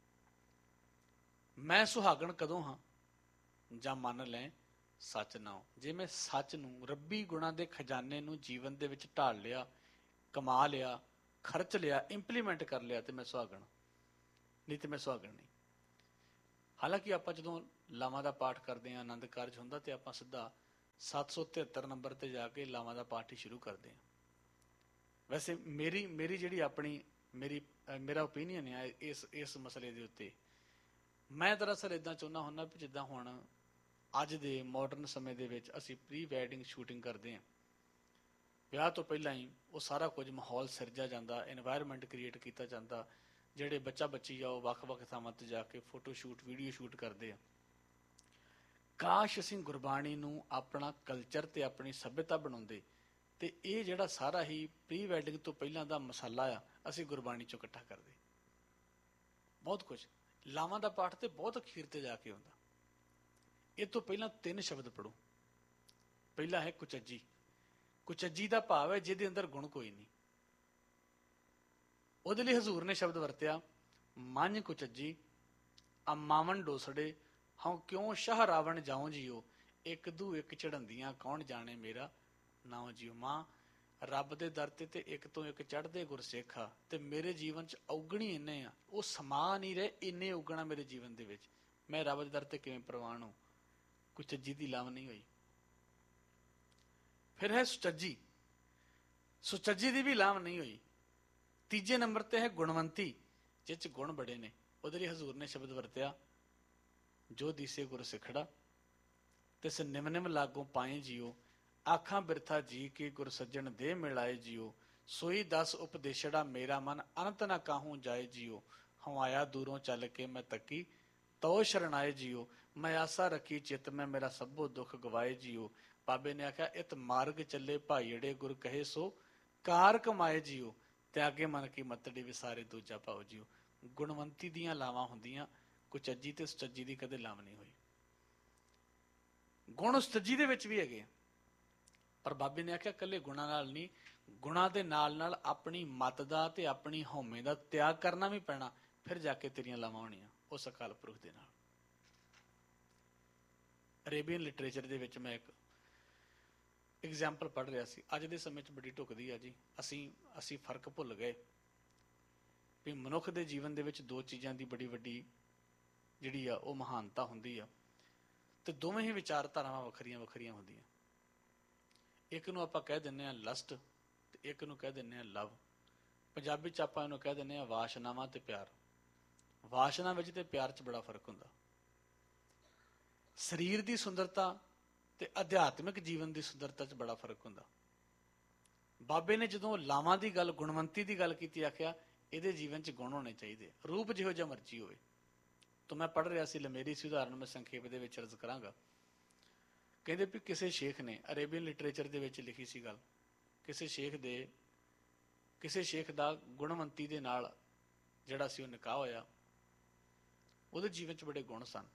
ਮੈਂ ਸੁਹਾਗਣ ਕਦੋਂ ਹਾਂ, ਜਾਂ ਮੰਨ ਲੈ ਸੱਚ ਨਾਉ। ਜੇ ਮੈਂ ਸੱਚ ਨੂੰ, ਰੱਬੀ ਗੁਣਾਂ ਦੇ ਖਜ਼ਾਨੇ ਨੂੰ ਜੀਵਨ ਦੇ ਵਿੱਚ ਢਾਲ ਲਿਆ, ਕਮਾ ਲਿਆ, ਖਰਚ ਲਿਆ, ਇੰਪਲੀਮੈਂਟ ਕਰ ਲਿਆ, ਤੇ ਮੈਂ ਸੁਹਾਗਣ, ਨਹੀਂ ਤੇ ਮੈਂ ਸੁਹਾਗਣ ਨਹੀਂ। ਹਾਲਾਂਕਿ ਆਪਾਂ ਜਦੋਂ ਲਾਵਾਂ ਦਾ ਪਾਠ ਕਰਦੇ ਹਾਂ, ਆਨੰਦ ਕਾਰਜ ਹੁੰਦਾ, ਤੇ ਆਪਾਂ ਸਿੱਧਾ 773 ਨੰਬਰ ਤੇ ਜਾ ਕੇ ਲਾਵਾਂ ਦਾ ਪਾਠ ਹੀ ਸ਼ੁਰੂ ਕਰਦੇ ਹਾਂ। ਵੈਸੇ ਮੇਰੀ ਜਿਹੜੀ ਆਪਣੀ ਮੇਰਾ ਓਪੀਨੀਅਨ ਹੈ ਇਸ ਮਸਲੇ ਦੇ ਉੱਤੇ, ਮੈਂ ਦਰਅਸਲ ਇੱਦਾਂ ਚਾਹੁੰਦਾ ਹੁੰਦਾ ਵੀ ਜਿੱਦਾਂ ਹੁਣ ਅੱਜ ਦੇ ਮਾਡਰਨ ਸਮੇਂ ਦੇ ਵਿੱਚ ਅਸੀਂ ਪ੍ਰੀ ਵੈਡਿੰਗ ਸ਼ੂਟਿੰਗ ਕਰਦੇ ਹਾਂ, ਵਿਆਹ ਤੋਂ ਪਹਿਲਾਂ ਹੀ ਉਹ ਸਾਰਾ ਕੁਝ ਮਾਹੌਲ ਸਿਰਜਿਆ ਜਾਂਦਾ, ਇਨਵਾਇਰਮੈਂਟ ਕ੍ਰੀਏਟ ਕੀਤਾ ਜਾਂਦਾ, ਜਿਹੜੇ ਬੱਚਾ ਬੱਚੀ ਆ ਉਹ ਵੱਖ-ਵੱਖ ਥਾਵਾਂ ਤੇ ਜਾ ਕੇ ਫੋਟੋ ਸ਼ੂਟ, ਵੀਡੀਓ ਸ਼ੂਟ ਕਰਦੇ ਆ। ਕਾਸ਼ ਅਸੀਂ ਗੁਰਬਾਣੀ ਨੂੰ ਆਪਣਾ ਕਲਚਰ ਤੇ ਆਪਣੀ ਸੱਭਿਅਤਾ ਬਣਾਉਂਦੇ, ਤੇ ਇਹ ਜਿਹੜਾ ਸਾਰਾ ਹੀ ਪ੍ਰੀ ਵੈਡਿੰਗ ਤੋਂ ਪਹਿਲਾਂ ਦਾ ਮਸਾਲਾ ਆ, ਅਸੀਂ ਗੁਰਬਾਣੀ ਚੋਂ ਇਕੱਠਾ ਕਰਦੇ। ਬਹੁਤ ਕੁਝ ਲਾਵਾਂ ਦਾ ਪਾਠ ਤੇ ਬਹੁਤ ਅਖੀਰ ਤੇ ਜਾ ਕੇ ਹੁੰਦਾ। ਇਹ ਤੋਂ ਪਹਿਲਾਂ 3 ਸ਼ਬਦ ਪੜੋ। ਪਹਿਲਾ ਹੈ ਕੁਚੱਜੀ। ਕੁਚੱਜੀ ਦਾ ਭਾਵ ਹੈ ਜਿਹਦੇ ਅੰਦਰ ਗੁਣ ਕੋਈ ਨਹੀਂ। ਉਹਦੇ ਲਈ ਹਜ਼ੂਰ ਨੇ ਸ਼ਬਦ ਵਰਤਿਆ, ਮੰਝ ਕੁਚੱਜੀ ਅਮਾਵਨ ਡੋਸੜੇ, ਹਉ ਕਿਉਂ ਸ਼ਾਹ ਰਾਵਣ ਜਾਉ ਜੀਓ, ਇੱਕ ਦੂ ਇੱਕ ਚੜ੍ਹੰਦੀਆਂ ਕੌਣ ਜਾਣੇ ਮੇਰਾ ਨਾਉ ਜੀਓ। ਮਾਂ, ਰੱਬ ਦੇ ਦਰ ਤੇ ਇੱਕ ਤੋਂ ਇੱਕ ਚੜ੍ਹਦੇ ਗੁਰਸਿੱਖਾ, ਤੇ ਮੇਰੇ ਜੀਵਨ 'ਚ ਔਗਣੀ ਇੰਨੇ ਆ, ਉਹ ਸਮਾ ਨਹੀਂ ਰਹੇ, ਇੰਨੇ ਉਗਣਾ ਮੇਰੇ ਜੀਵਨ ਦੇ ਵਿੱਚ, ਮੈਂ ਰੱਬ ਦੇ ਦਰ ਤੇ ਕਿਵੇਂ ਪ੍ਰਵਾਨ ਹੋ। ਕੁਚੱਜੀ ਦੀ ਲਾਵ ਨਹੀਂ ਹੋਈ। ਫਿਰ ਹੈ ਸੁਚੱਜੀ। ਸੁਚੱਜੀ ਦੀ ਵੀ ਲਾਭ ਨਹੀਂ ਹੋਈ। ਤੀਜੇ ਨੰਬਰ ਤੇ ਹੈ ਗੁਣਵੰਤੀ, ਜਿਸ 'ਚ ਗੁਣ ਬੜੇ ਨੇ। ਉਹਦੇ ਲਈ ਹਜ਼ੂਰ ਨੇ ਸ਼ਬਦ ਵਰਤਿਆ, ਜੋ ਦੀਸੇ ਗੁਰ ਸਿੱਖੜਾ, ਤਿਸ ਨਿਮ ਨਿਮ ਲਾਗੋਂ ਪਾਏ ਜੀਓ, ਆਖਾਂ ਬਿਰਥਾ ਜੀ ਕੇ ਗੁਰ ਸੱਜਣ ਦੇ ਮਿਲਾਏ ਜੀਓ, ਸੋਈ 10 ਉਪਦੇਸ਼ੜਾ ਮੇਰਾ ਮਨ ਅਨੰਤ ਨਾ ਕਾਹੂ ਜਾਏ ਜੀਓ, ਹਵਾਇਆ ਦੂਰੋਂ ਚੱਲ ਕੇ ਮੈਂ ਤੱਕੀ ਤੋ ਸ਼ਰਨਾਏ ਜੀਓ, ਮੈਂ ਆਸਾ ਰੱਖੀ ਚਿੱਤ ਮੈਂ, ਮੇਰਾ ਸਭੋ ਦੁੱਖ ਗਵਾਏ ਜੀਓ। ਬਾਬੇ ਨੇ ਆਖਿਆ, ਇਤ ਮਾਰਗ ਚੱਲੇ ਭਾਈੜੇ, ਗੁਰ ਕਹੇ ਸੋ ਕਾਰ ਕਮਾਏ ਜੀਓ। ਤਿਆਗੇ ਮਨ ਕੀ ਮਤੜੀ, ਵਿਸਾਰੇ ਦੂਜਾ ਭਾਉ ਜੀਓ। ਗੁਣਵੰਤੀ ਦੀਆਂ ਲਾਵਾਂ ਹੁੰਦੀਆਂ, ਕੁਚੱਜੀ ਤੇ ਸੁਚੱਜੀ ਦੀ ਕਦੇ ਲਾਮ ਨਹੀਂ ਹੋਈ। ਗੁਣ ਸੁਚੱਜੀ ਦੇ ਵਿੱਚ ਵੀ ਹੈਗੇ, ਪਰ ਬਾਬੇ ਨੇ ਆਖਿਆ ਇਕੱਲੇ ਗੁਣਾਂ ਨਾਲ ਨਹੀਂ, ਗੁਣਾਂ ਦੇ ਨਾਲ ਨਾਲ ਆਪਣੀ ਮਤ ਦਾ ਤੇ ਆਪਣੀ ਹਉਮੈ ਦਾ ਤਿਆਗ ਕਰਨਾ ਵੀ ਪੈਣਾ, ਫਿਰ ਜਾ ਕੇ ਤੇਰੀਆਂ ਲਾਵਾਂ ਹੋਣੀਆਂ ਉਸ ਅਕਾਲ ਪੁਰਖ ਦੇ ਨਾਲ। ਅਰੇਬੀਅਨ ਲਿਟਰੇਚਰ ਦੇ ਵਿੱਚ ਮੈਂ ਇੱਕ ਐਗਜ਼ਾਮਪਲ ਪੜ੍ਹ ਰਿਹਾ ਸੀ, ਅੱਜ ਦੇ ਸਮੇਂ 'ਚ ਬੜੀ ਢੁਕਦੀ ਆ ਜੀ। ਅਸੀਂ ਫਰਕ ਭੁੱਲ ਗਏ ਵੀ ਮਨੁੱਖ ਦੇ ਜੀਵਨ ਦੇ ਵਿੱਚ ਦੋ ਚੀਜ਼ਾਂ ਦੀ ਬੜੀ ਵੱਡੀ ਜਿਹੜੀ ਆ ਉਹ ਮਹਾਨਤਾ ਹੁੰਦੀ ਆ, ਤੇ ਦੋਵੇਂ ਹੀ ਵਿਚਾਰਧਾਰਾਵਾਂ ਵੱਖਰੀਆਂ ਵੱਖਰੀਆਂ ਹੁੰਦੀਆਂ। ਇੱਕ ਨੂੰ ਆਪਾਂ ਕਹਿ ਦਿੰਦੇ ਹਾਂ ਲਸਟ, ਤੇ ਇੱਕ ਨੂੰ ਕਹਿ ਦਿੰਦੇ ਹਾਂ ਲਵ। ਪੰਜਾਬੀ 'ਚ ਆਪਾਂ ਇਹਨੂੰ ਕਹਿ ਦਿੰਦੇ ਹਾਂ ਵਾਸ਼ਨਾਵਾਂ ਤੇ ਪਿਆਰ। ਵਾਸ਼ਨਾ ਵਿੱਚ ਤੇ ਪਿਆਰ 'ਚ ਬੜਾ ਫਰਕ ਹੁੰਦਾ। ਸਰੀਰ ਦੀ ਸੁੰਦਰਤਾ ਤੇ ਅਧਿਆਤਮਿਕ ਜੀਵਨ ਦੀ ਸੁੰਦਰਤਾ 'ਚ ਬੜਾ ਫਰਕ ਹੁੰਦਾ। ਬਾਬੇ ਨੇ ਜਦੋਂ ਲਾਵਾਂ ਦੀ ਗੱਲ, ਗੁਣਵੰਤੀ ਦੀ ਗੱਲ ਕੀਤੀ, ਆਖਿਆ ਇਹਦੇ ਜੀਵਨ 'ਚ ਗੁਣ ਹੋਣੇ ਚਾਹੀਦੇ, ਰੂਪ ਜਿਹੋ ਜਿਹਾ ਮਰਜ਼ੀ ਹੋਵੇ। ਤਾਂ ਮੈਂ ਪੜ੍ਹ ਰਿਹਾ ਸੀ ਲਮੇਰੀ ਸੀ ਉਦਾਹਰਨ, ਮੈਂ ਸੰਖੇਪ ਦੇ ਵਿੱਚ ਅਰਜ਼ ਕਰਾਂਗਾ। ਕਹਿੰਦੇ ਵੀ ਕਿਸੇ ਸ਼ੇਖ ਨੇ, ਅਰੇਬੀਅਨ ਲਿਟਰੇਚਰ ਦੇ ਵਿੱਚ ਲਿਖੀ ਸੀ ਗੱਲ, ਕਿਸੇ ਸ਼ੇਖ ਦਾ ਗੁਣਵੰਤੀ ਦੇ ਨਾਲ ਜਿਹੜਾ ਸੀ ਉਹ ਨਿਕਾਹ ਹੋਇਆ। ਉਹਦੇ ਜੀਵਨ 'ਚ ਬੜੇ ਗੁਣ ਸਨ।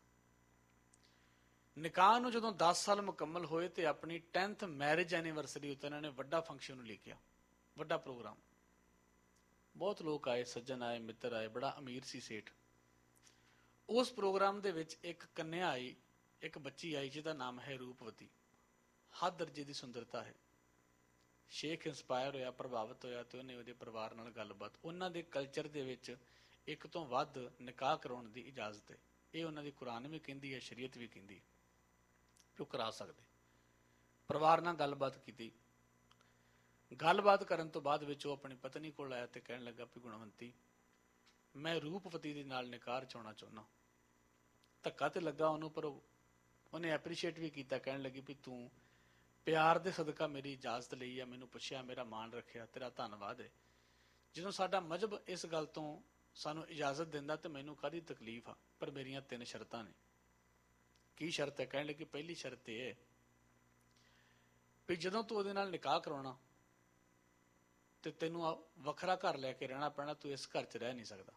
ਨਿਕਾਹ ਨੂੰ ਜਦੋਂ 10 ਸਾਲ ਮੁਕੰਮਲ ਹੋਏ ਤੇ ਆਪਣੀ 10th ਮੈਰਿਜ ਐਨੀਵਰਸਰੀ ਉੱਤੇ ਇਹਨਾਂ ਨੇ ਵੱਡਾ ਫੰਕਸ਼ਨ ਲਿਖਿਆ, ਵੱਡਾ ਪ੍ਰੋਗਰਾਮ। ਬਹੁਤ ਲੋਕ ਆਏ, ਸੱਜਣ ਆਏ, ਮਿੱਤਰ ਆਏ, ਬੜਾ ਅਮੀਰ ਸੀ ਸੇਠ। ਉਸ ਪ੍ਰੋਗਰਾਮ ਦੇ ਵਿੱਚ ਇੱਕ ਕੰਨਿਆ ਆਈ, ਇੱਕ ਬੱਚੀ ਆਈ ਜਿਹਦਾ ਨਾਮ ਹੈ ਰੂਪਵਤੀ। ਹੱਦ ਦਰਜੇ ਦੀ ਸੁੰਦਰਤਾ ਹੈ। ਸ਼ੇਖ ਇੰਸਪਾਇਰ ਹੋਇਆ, ਪ੍ਰਭਾਵਿਤ ਹੋਇਆ, ਤੇ ਉਹਨੇ ਉਹਦੇ ਪਰਿਵਾਰ ਨਾਲ ਗੱਲਬਾਤ। ਉਹਨਾਂ ਦੇ ਕਲਚਰ ਦੇ ਵਿੱਚ ਇੱਕ ਤੋਂ ਵੱਧ ਨਿਕਾਹ ਕਰਾਉਣ ਦੀ ਇਜਾਜ਼ਤ ਹੈ। ਇਹ ਉਹਨਾਂ ਦੀ ਕੁਰਾਨ ਵੀ ਕਹਿੰਦੀ ਹੈ, ਸ਼ਰੀਅਤ ਵੀ ਕਹਿੰਦੀ ਹੈ ਕਿ ਉਹ ਕਰਾ ਸਕਦੇ। ਪਰਿਵਾਰ ਨਾਲ ਗੱਲਬਾਤ ਕੀਤੀ। ਗੱਲਬਾਤ ਕਰਨ ਤੋਂ ਬਾਅਦ ਵਿੱਚ ਉਹ ਆਪਣੀ ਪਤਨੀ ਕੋਲ ਆਇਆ ਤੇ ਕਹਿਣ ਲੱਗਾ ਵੀ ਗੁਣਵੰਤੀ, ਮੈਂ ਰੂਪਵਤੀ ਦੇ ਨਾਲ ਨਿਕਾਹ ਰਚਾਉਣਾ ਚਾਹੁੰਦਾ। ਧੱਕਾ ਤੇ ਲੱਗਾ ਉਹਨੂੰ, ਪਰ ਉਹਨੇ ਐਪਰੀਸ਼ੀਏਟ ਵੀ ਕੀਤਾ। ਕਹਿਣ ਲੱਗੀ ਵੀ ਤੂੰ ਪਿਆਰ ਦੇ ਸਦਕਾ ਮੇਰੀ ਇਜਾਜ਼ਤ ਲਈ ਆ, ਮੈਨੂੰ ਪੁੱਛਿਆ, ਮੇਰਾ ਮਾਣ ਰੱਖਿਆ, ਤੇਰਾ ਧੰਨਵਾਦ ਹੈ। ਜਦੋਂ ਸਾਡਾ ਮਜ਼ਹਬ ਇਸ ਗੱਲ ਤੋਂ ਸਾਨੂੰ ਇਜਾਜ਼ਤ ਦਿੰਦਾ ਤੇ ਮੈਨੂੰ ਕਾਹਦੀ ਤਕਲੀਫ ਆ, ਪਰ ਮੇਰੀਆਂ 3 ਸ਼ਰਤਾਂ ਨੇ। ਕੀ ਸ਼ਰਤ ਹੈ? ਕਹਿਣ ਲੱਗੀ ਪਹਿਲੀ ਸ਼ਰਤ ਇਹ ਹੈ ਵੀ ਜਦੋਂ ਤੂੰ ਉਹਦੇ ਨਾਲ ਨਿਕਾਹ ਕਰਾਉਣਾ ਤੇ ਤੈਨੂੰ ਵੱਖਰਾ ਘਰ ਲੈ ਕੇ ਰਹਿਣਾ ਪੈਣਾ, ਤੂੰ ਇਸ ਘਰ 'ਚ ਰਹਿ ਨਹੀਂ ਸਕਦਾ।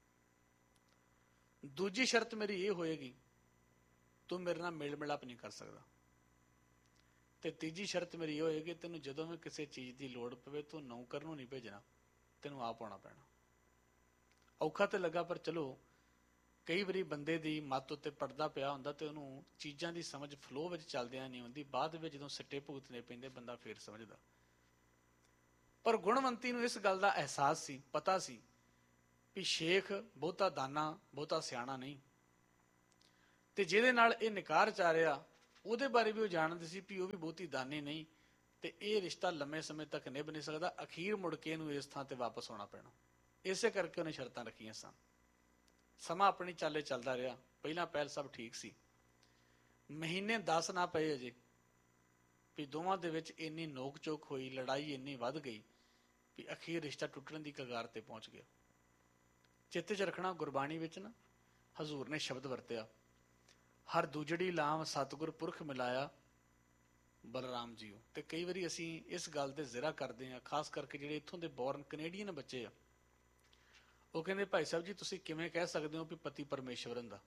ਦੂਜੀ ਸ਼ਰਤ ਮੇਰੀ ਇਹ ਹੋਏਗੀ, ਤੂੰ ਮੇਰੇ ਨਾਲ ਮੇਲ ਮਿਲਾਪ ਨਹੀਂ ਕਰ ਸਕਦਾ। ਤੇ ਤੀਜੀ ਸ਼ਰਤ ਮੇਰੀ ਇਹ ਹੋਏਗੀ, ਤੈਨੂੰ ਜਦੋਂ ਵੀ ਕਿਸੇ ਚੀਜ਼ ਦੀ ਲੋੜ ਪਵੇ ਤੂੰ ਨੌਕਰ ਨੂੰ ਨਹੀਂ ਭੇਜਣਾ, ਤੈਨੂੰ ਆਪ ਆਉਣਾ ਪੈਣਾ। ਔਖਾ ਤੇ ਲੱਗਾ, ਪਰ ਚਲੋ ਕਈ ਵਾਰੀ ਬੰਦੇ ਦੀ ਮੱਤ ਉੱਤੇ ਪੜਦਾ ਪਿਆ ਹੁੰਦਾ ਤੇ ਉਹਨੂੰ ਚੀਜ਼ਾਂ ਦੀ ਸਮਝ ਫਲੋ ਵਿੱਚ ਚੱਲਦਿਆਂ ਨਹੀਂ ਹੁੰਦੀ। ਬਾਅਦ ਵਿੱਚ ਜਦੋਂ ਸਿੱਟੇ ਭੁਗਤਣੇ ਪੈਂਦੇ ਬੰਦਾ ਫੇਰ ਸਮਝਦਾ। ਪਰ ਗੁਣਵੰਤੀ ਨੂੰ ਇਸ ਗੱਲ ਦਾ ਅਹਿਸਾਸ ਸੀ, ਪਤਾ ਸੀ ਵੀ ਸ਼ੇਖ ਬਹੁਤਾ ਦਾਨਾ, ਬਹੁਤਾ ਸਿਆਣਾ ਨਹੀਂ, ਤੇ ਜਿਹਦੇ ਨਾਲ ਇਹ ਨਿਕਾਹ ਰਚਾ ਰਿਹਾ ਉਹਦੇ ਬਾਰੇ ਵੀ ਉਹ ਜਾਣਦੇ ਸੀ ਵੀ ਉਹ ਵੀ ਬਹੁਤੀ ਦਾਨੀ ਨਹੀਂ, ਤੇ ਇਹ ਰਿਸ਼ਤਾ ਲੰਮੇ ਸਮੇਂ ਤੱਕ ਨਿਭ ਨਹੀਂ ਸਕਦਾ। ਅਖੀਰ ਮੁੜ ਕੇ ਇਹਨੂੰ ਇਸ ਥਾਂ ਤੇ ਵਾਪਸ ਆਉਣਾ ਪੈਣਾ। ਇਸੇ ਕਰਕੇ ਉਹਨੇ ਸ਼ਰਤਾਂ ਰੱਖੀਆਂ ਸਨ। ਸਮਾਂ ਆਪਣੀ ਚਾਲੇ ਚੱਲਦਾ ਰਿਹਾ। ਪਹਿਲਾਂ ਪਹਿਲ ਸਭ ਠੀਕ ਸੀ। ਮਹੀਨੇ 10 ਨਾ ਪਏ ਅਜੇ ਵੀ ਦੋਵਾਂ ਦੇ ਵਿੱਚ ਇੰਨੀ ਨੋਕ ਚੋਕ ਹੋਈ, ਲੜਾਈ ਇੰਨੀ ਵੱਧ ਗਈ ਵੀ ਅਖੀਰ ਰਿਸ਼ਤਾ ਟੁੱਟਣ ਦੀ ਕਗਾਰ ਤੇ ਪਹੁੰਚ ਗਿਆ। ਚਿੱਤ 'ਚ ਰੱਖਣਾ, ਗੁਰਬਾਣੀ ਵਿੱਚ ਨਾ ਹਜ਼ੂਰ ਨੇ ਸ਼ਬਦ ਵਰਤਿਆ, ਹਰ ਦੂਜੜੀ ਲਾਮ ਸਤਿਗੁਰ ਪੁਰਖ ਮਿਲਾਇਆ ਬਲਰਾਮ ਜੀਓ। ਤੇ ਕਈ ਵਾਰੀ ਅਸੀਂ ਇਸ ਗੱਲ ਤੇ ਜ਼ਿਰਾ ਕਰਦੇ ਹਾਂ, ਖਾਸ ਕਰਕੇ ਜਿਹੜੇ ਇੱਥੋਂ ਦੇ ਬੋਰਨ ਕੈਨੇਡੀਅਨ ਬੱਚੇ ਆ, ਉਹ ਕਹਿੰਦੇ ਭਾਈ ਸਾਹਿਬ ਜੀ ਤੁਸੀਂ ਕਿਵੇਂ ਕਹਿ ਸਕਦੇ ਹੋ ਵੀ ਪਤੀ ਪਰਮੇਸ਼ਵਰ ਹੁੰਦਾ।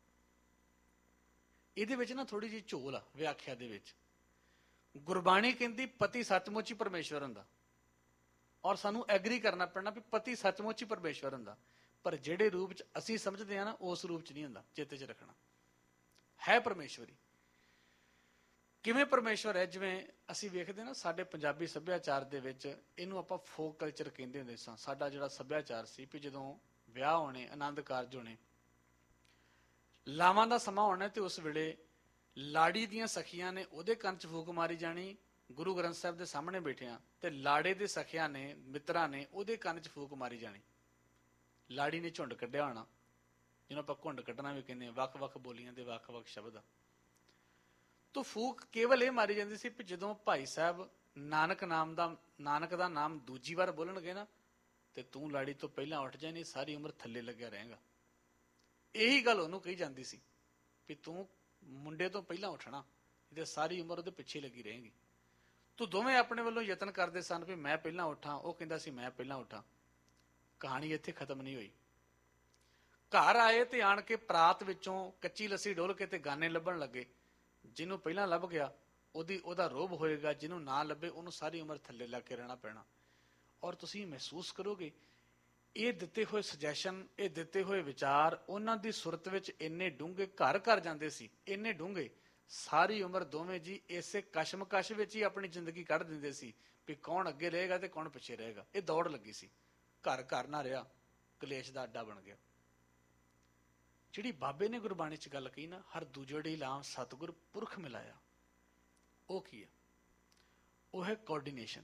ਇਹਦੇ ਵਿੱਚ ਨਾ ਥੋੜੀ ਜਿਹੀ ਝੋਲ ਆ ਵਿਆਖਿਆ ਦੇ ਵਿੱਚ। ਗੁਰਬਾਣੀ ਕਹਿੰਦੀ ਪਤੀ ਸੱਚਮੁੱਚ ਹੀ ਪਰਮੇਸ਼ਵਰ ਹੁੰਦਾ, ਔਰ ਸਾਨੂੰ ਐਗਰੀ ਕਰਨਾ ਪੈਣਾ ਵੀ ਪਤੀ ਸੱਚਮੁੱਚ ਹੀ ਪਰਮੇਸ਼ਵਰ ਹੁੰਦਾ, ਪਰ ਜਿਹੜੇ ਰੂਪ 'ਚ ਅਸੀਂ ਸਮਝਦੇ ਹਾਂ ਨਾ ਉਸ ਰੂਪ 'ਚ ਨਹੀਂ ਹੁੰਦਾ। ਚੇਤੇ 'ਚ ਰੱਖਣਾ, ਹੈ ਪਰਮੇਸ਼ਵਰੀ। ਕਿਵੇਂ ਪਰਮੇਸ਼ਵਰ ਹੈ? ਜਿਵੇਂ ਅਸੀਂ ਵੇਖਦੇ ਨਾ ਸਾਡੇ ਪੰਜਾਬੀ ਸੱਭਿਆਚਾਰ ਦੇ ਵਿੱਚ ਇਹਨੂੰ ਆਪਾਂ ਫੋਕ ਕਲਚਰ ਕਹਿੰਦੇ ਹੁੰਦੇ ਸਾਂ। ਸਾਡਾ ਜਿਹੜਾ ਸੱਭਿਆਚਾਰ ਸੀ ਵੀ ਜਦੋਂ ਵਿਆਹ ਹੋਣੇ, ਆਨੰਦ ਕਾਰਜ ਹੋਣੇ, ਲਾਵਾਂ ਦਾ ਸਮਾਂ ਹੋਣਾ, ਤੇ ਉਸ ਵੇਲੇ ਲਾੜੀ ਦੀਆਂ ਸਖੀਆਂ ਨੇ ਉਹਦੇ ਕੰਨ 'ਚ ਫੂਕ ਮਾਰੀ ਜਾਣੀ, ਗੁਰੂ ਗ੍ਰੰਥ ਸਾਹਿਬ ਦੇ ਸਾਹਮਣੇ ਬੈਠਿਆਂ, ਤੇ ਲਾੜੇ ਦੇ ਸਖਿਆਂ ਨੇ, ਮਿੱਤਰਾਂ ਨੇ ਉਹਦੇ ਕੰਨ 'ਚ ਫੂਕ ਮਾਰੀ ਜਾਣੀ। ਲਾੜੀ ਨੇ ਝੁੰਡ ਕੱਢਿਆ ਹੋਣਾ, ਜਿਹਨੂੰ ਆਪਾਂ ਘੁੰਡ ਕੱਢਣਾ ਵੀ ਕਹਿੰਦੇ, ਵੱਖ-ਵੱਖ ਬੋਲੀਆਂ ਦੇ ਵੱਖ-ਵੱਖ ਸ਼ਬਦ ਆ। ਤੋ ਫੂਕ ਕੇਵਲ ਇਹ ਮਾਰੀ ਜਾਂਦੀ ਸੀ ਵੀ ਜਦੋਂ ਭਾਈ ਸਾਹਿਬ ਨਾਨਕ ਦਾ ਨਾਮ ਦੂਜੀ ਵਾਰ ਬੋਲਣਗੇ ਨਾ, ਤੇ ਤੂੰ ਲਾੜੀ ਤੋਂ ਪਹਿਲਾਂ ਉੱਠ ਜਾਏ, ਨਹੀਂ ਸਾਰੀ ਉਮਰ ਥੱਲੇ ਲੱਗਿਆ ਰਹੇਗਾ। ਇਹੀ ਗੱਲ ਉਹਨੂੰ ਕਹੀ ਜਾਂਦੀ ਸੀ ਵੀ ਤੂੰ ਮੁੰਡੇ ਤੋਂ ਪਹਿਲਾਂ ਉੱਠਣਾ, ਤੇ ਸਾਰੀ ਉਮਰ ਉਹਦੇ ਪਿੱਛੇ ਲੱਗੀ ਰਹੇਗੀ। ਤੂੰ ਦੋਵੇਂ ਆਪਣੇ ਵੱਲੋਂ ਯਤਨ ਕਰਦੇ ਸਨ ਵੀ ਮੈਂ ਪਹਿਲਾਂ ਉੱਠਾਂ, ਉਹ ਕਹਿੰਦਾ ਸੀ ਮੈਂ ਪਹਿਲਾਂ ਉੱਠਾਂ। ਕਹਾਣੀ ਇੱਥੇ ਖਤਮ ਨਹੀਂ ਹੋਈ। ਘਰ ਆਏ ਤੇ ਆਣ ਕੇ ਪਰਾਤ ਵਿੱਚੋਂ ਕੱਚੀ ਲੱਸੀ ਡੋਲ ਕੇ ਤੇ ਗਾਨੇ ਲੱਭਣ ਲੱਗੇ। ਜਿਹਨੂੰ ਪਹਿਲਾਂ ਲੱਭ ਗਿਆ ਉਹਦਾ ਰੋਹਬ ਹੋਏਗਾ, ਜਿਹਨੂੰ ਨਾ ਲੱਭੇ ਉਹਨੂੰ ਸਾਰੀ ਉਮਰ ਥੱਲੇ ਲੱਗ ਕੇ ਰਹਿਣਾ ਪੈਣਾ। ਔਰ ਤੁਸੀਂ ਮਹਿਸੂਸ ਕਰੋਗੇ ਇਹ ਦਿੱਤੇ ਹੋਏ ਸੁਜੈਸ਼ਨ, ਇਹ ਦਿੱਤੇ ਹੋਏ ਵਿਚਾਰ ਉਹਨਾਂ ਦੀ ਸੁਰਤ ਵਿੱਚ ਇੰਨੇ ਡੂੰਘੇ, ਘਰ ਘਰ ਜਾਂਦੇ ਸੀ, ਇੰਨੇ ਡੂੰਘੇ, ਸਾਰੀ ਉਮਰ ਦੋਵੇਂ ਜੀ ਇਸੇ ਕਸ਼ਮਕਸ਼ ਵਿੱਚ ਹੀ ਆਪਣੀ ਜ਼ਿੰਦਗੀ ਕੱਢ ਦਿੰਦੇ ਸੀ ਵੀ ਕੌਣ ਅੱਗੇ ਰਹੇਗਾ ਤੇ ਕੌਣ ਪਿੱਛੇ ਰਹੇਗਾ। ਇਹ ਦੌੜ ਲੱਗੀ ਸੀ, ਘਰ ਘਰ ਨਾ ਰਿਹਾ, ਕਲੇਸ਼ ਦਾ ਅੱਡਾ ਬਣ ਗਿਆ। ਜਿਹੜੀ ਬਾਬੇ ਨੇ ਗੁਰਬਾਣੀ 'ਚ ਗੱਲ ਕਹੀ ਨਾ, ਹਰ ਦੂਜੜੀ ਲਾਮ ਸਤਿਗੁਰ ਪੁਰਖ ਮਿਲਾਇਆ, ਉਹ ਕੀ ਆ? ਉਹ ਹੈ ਕੋਆਰਡੀਨੇਸ਼ਨ।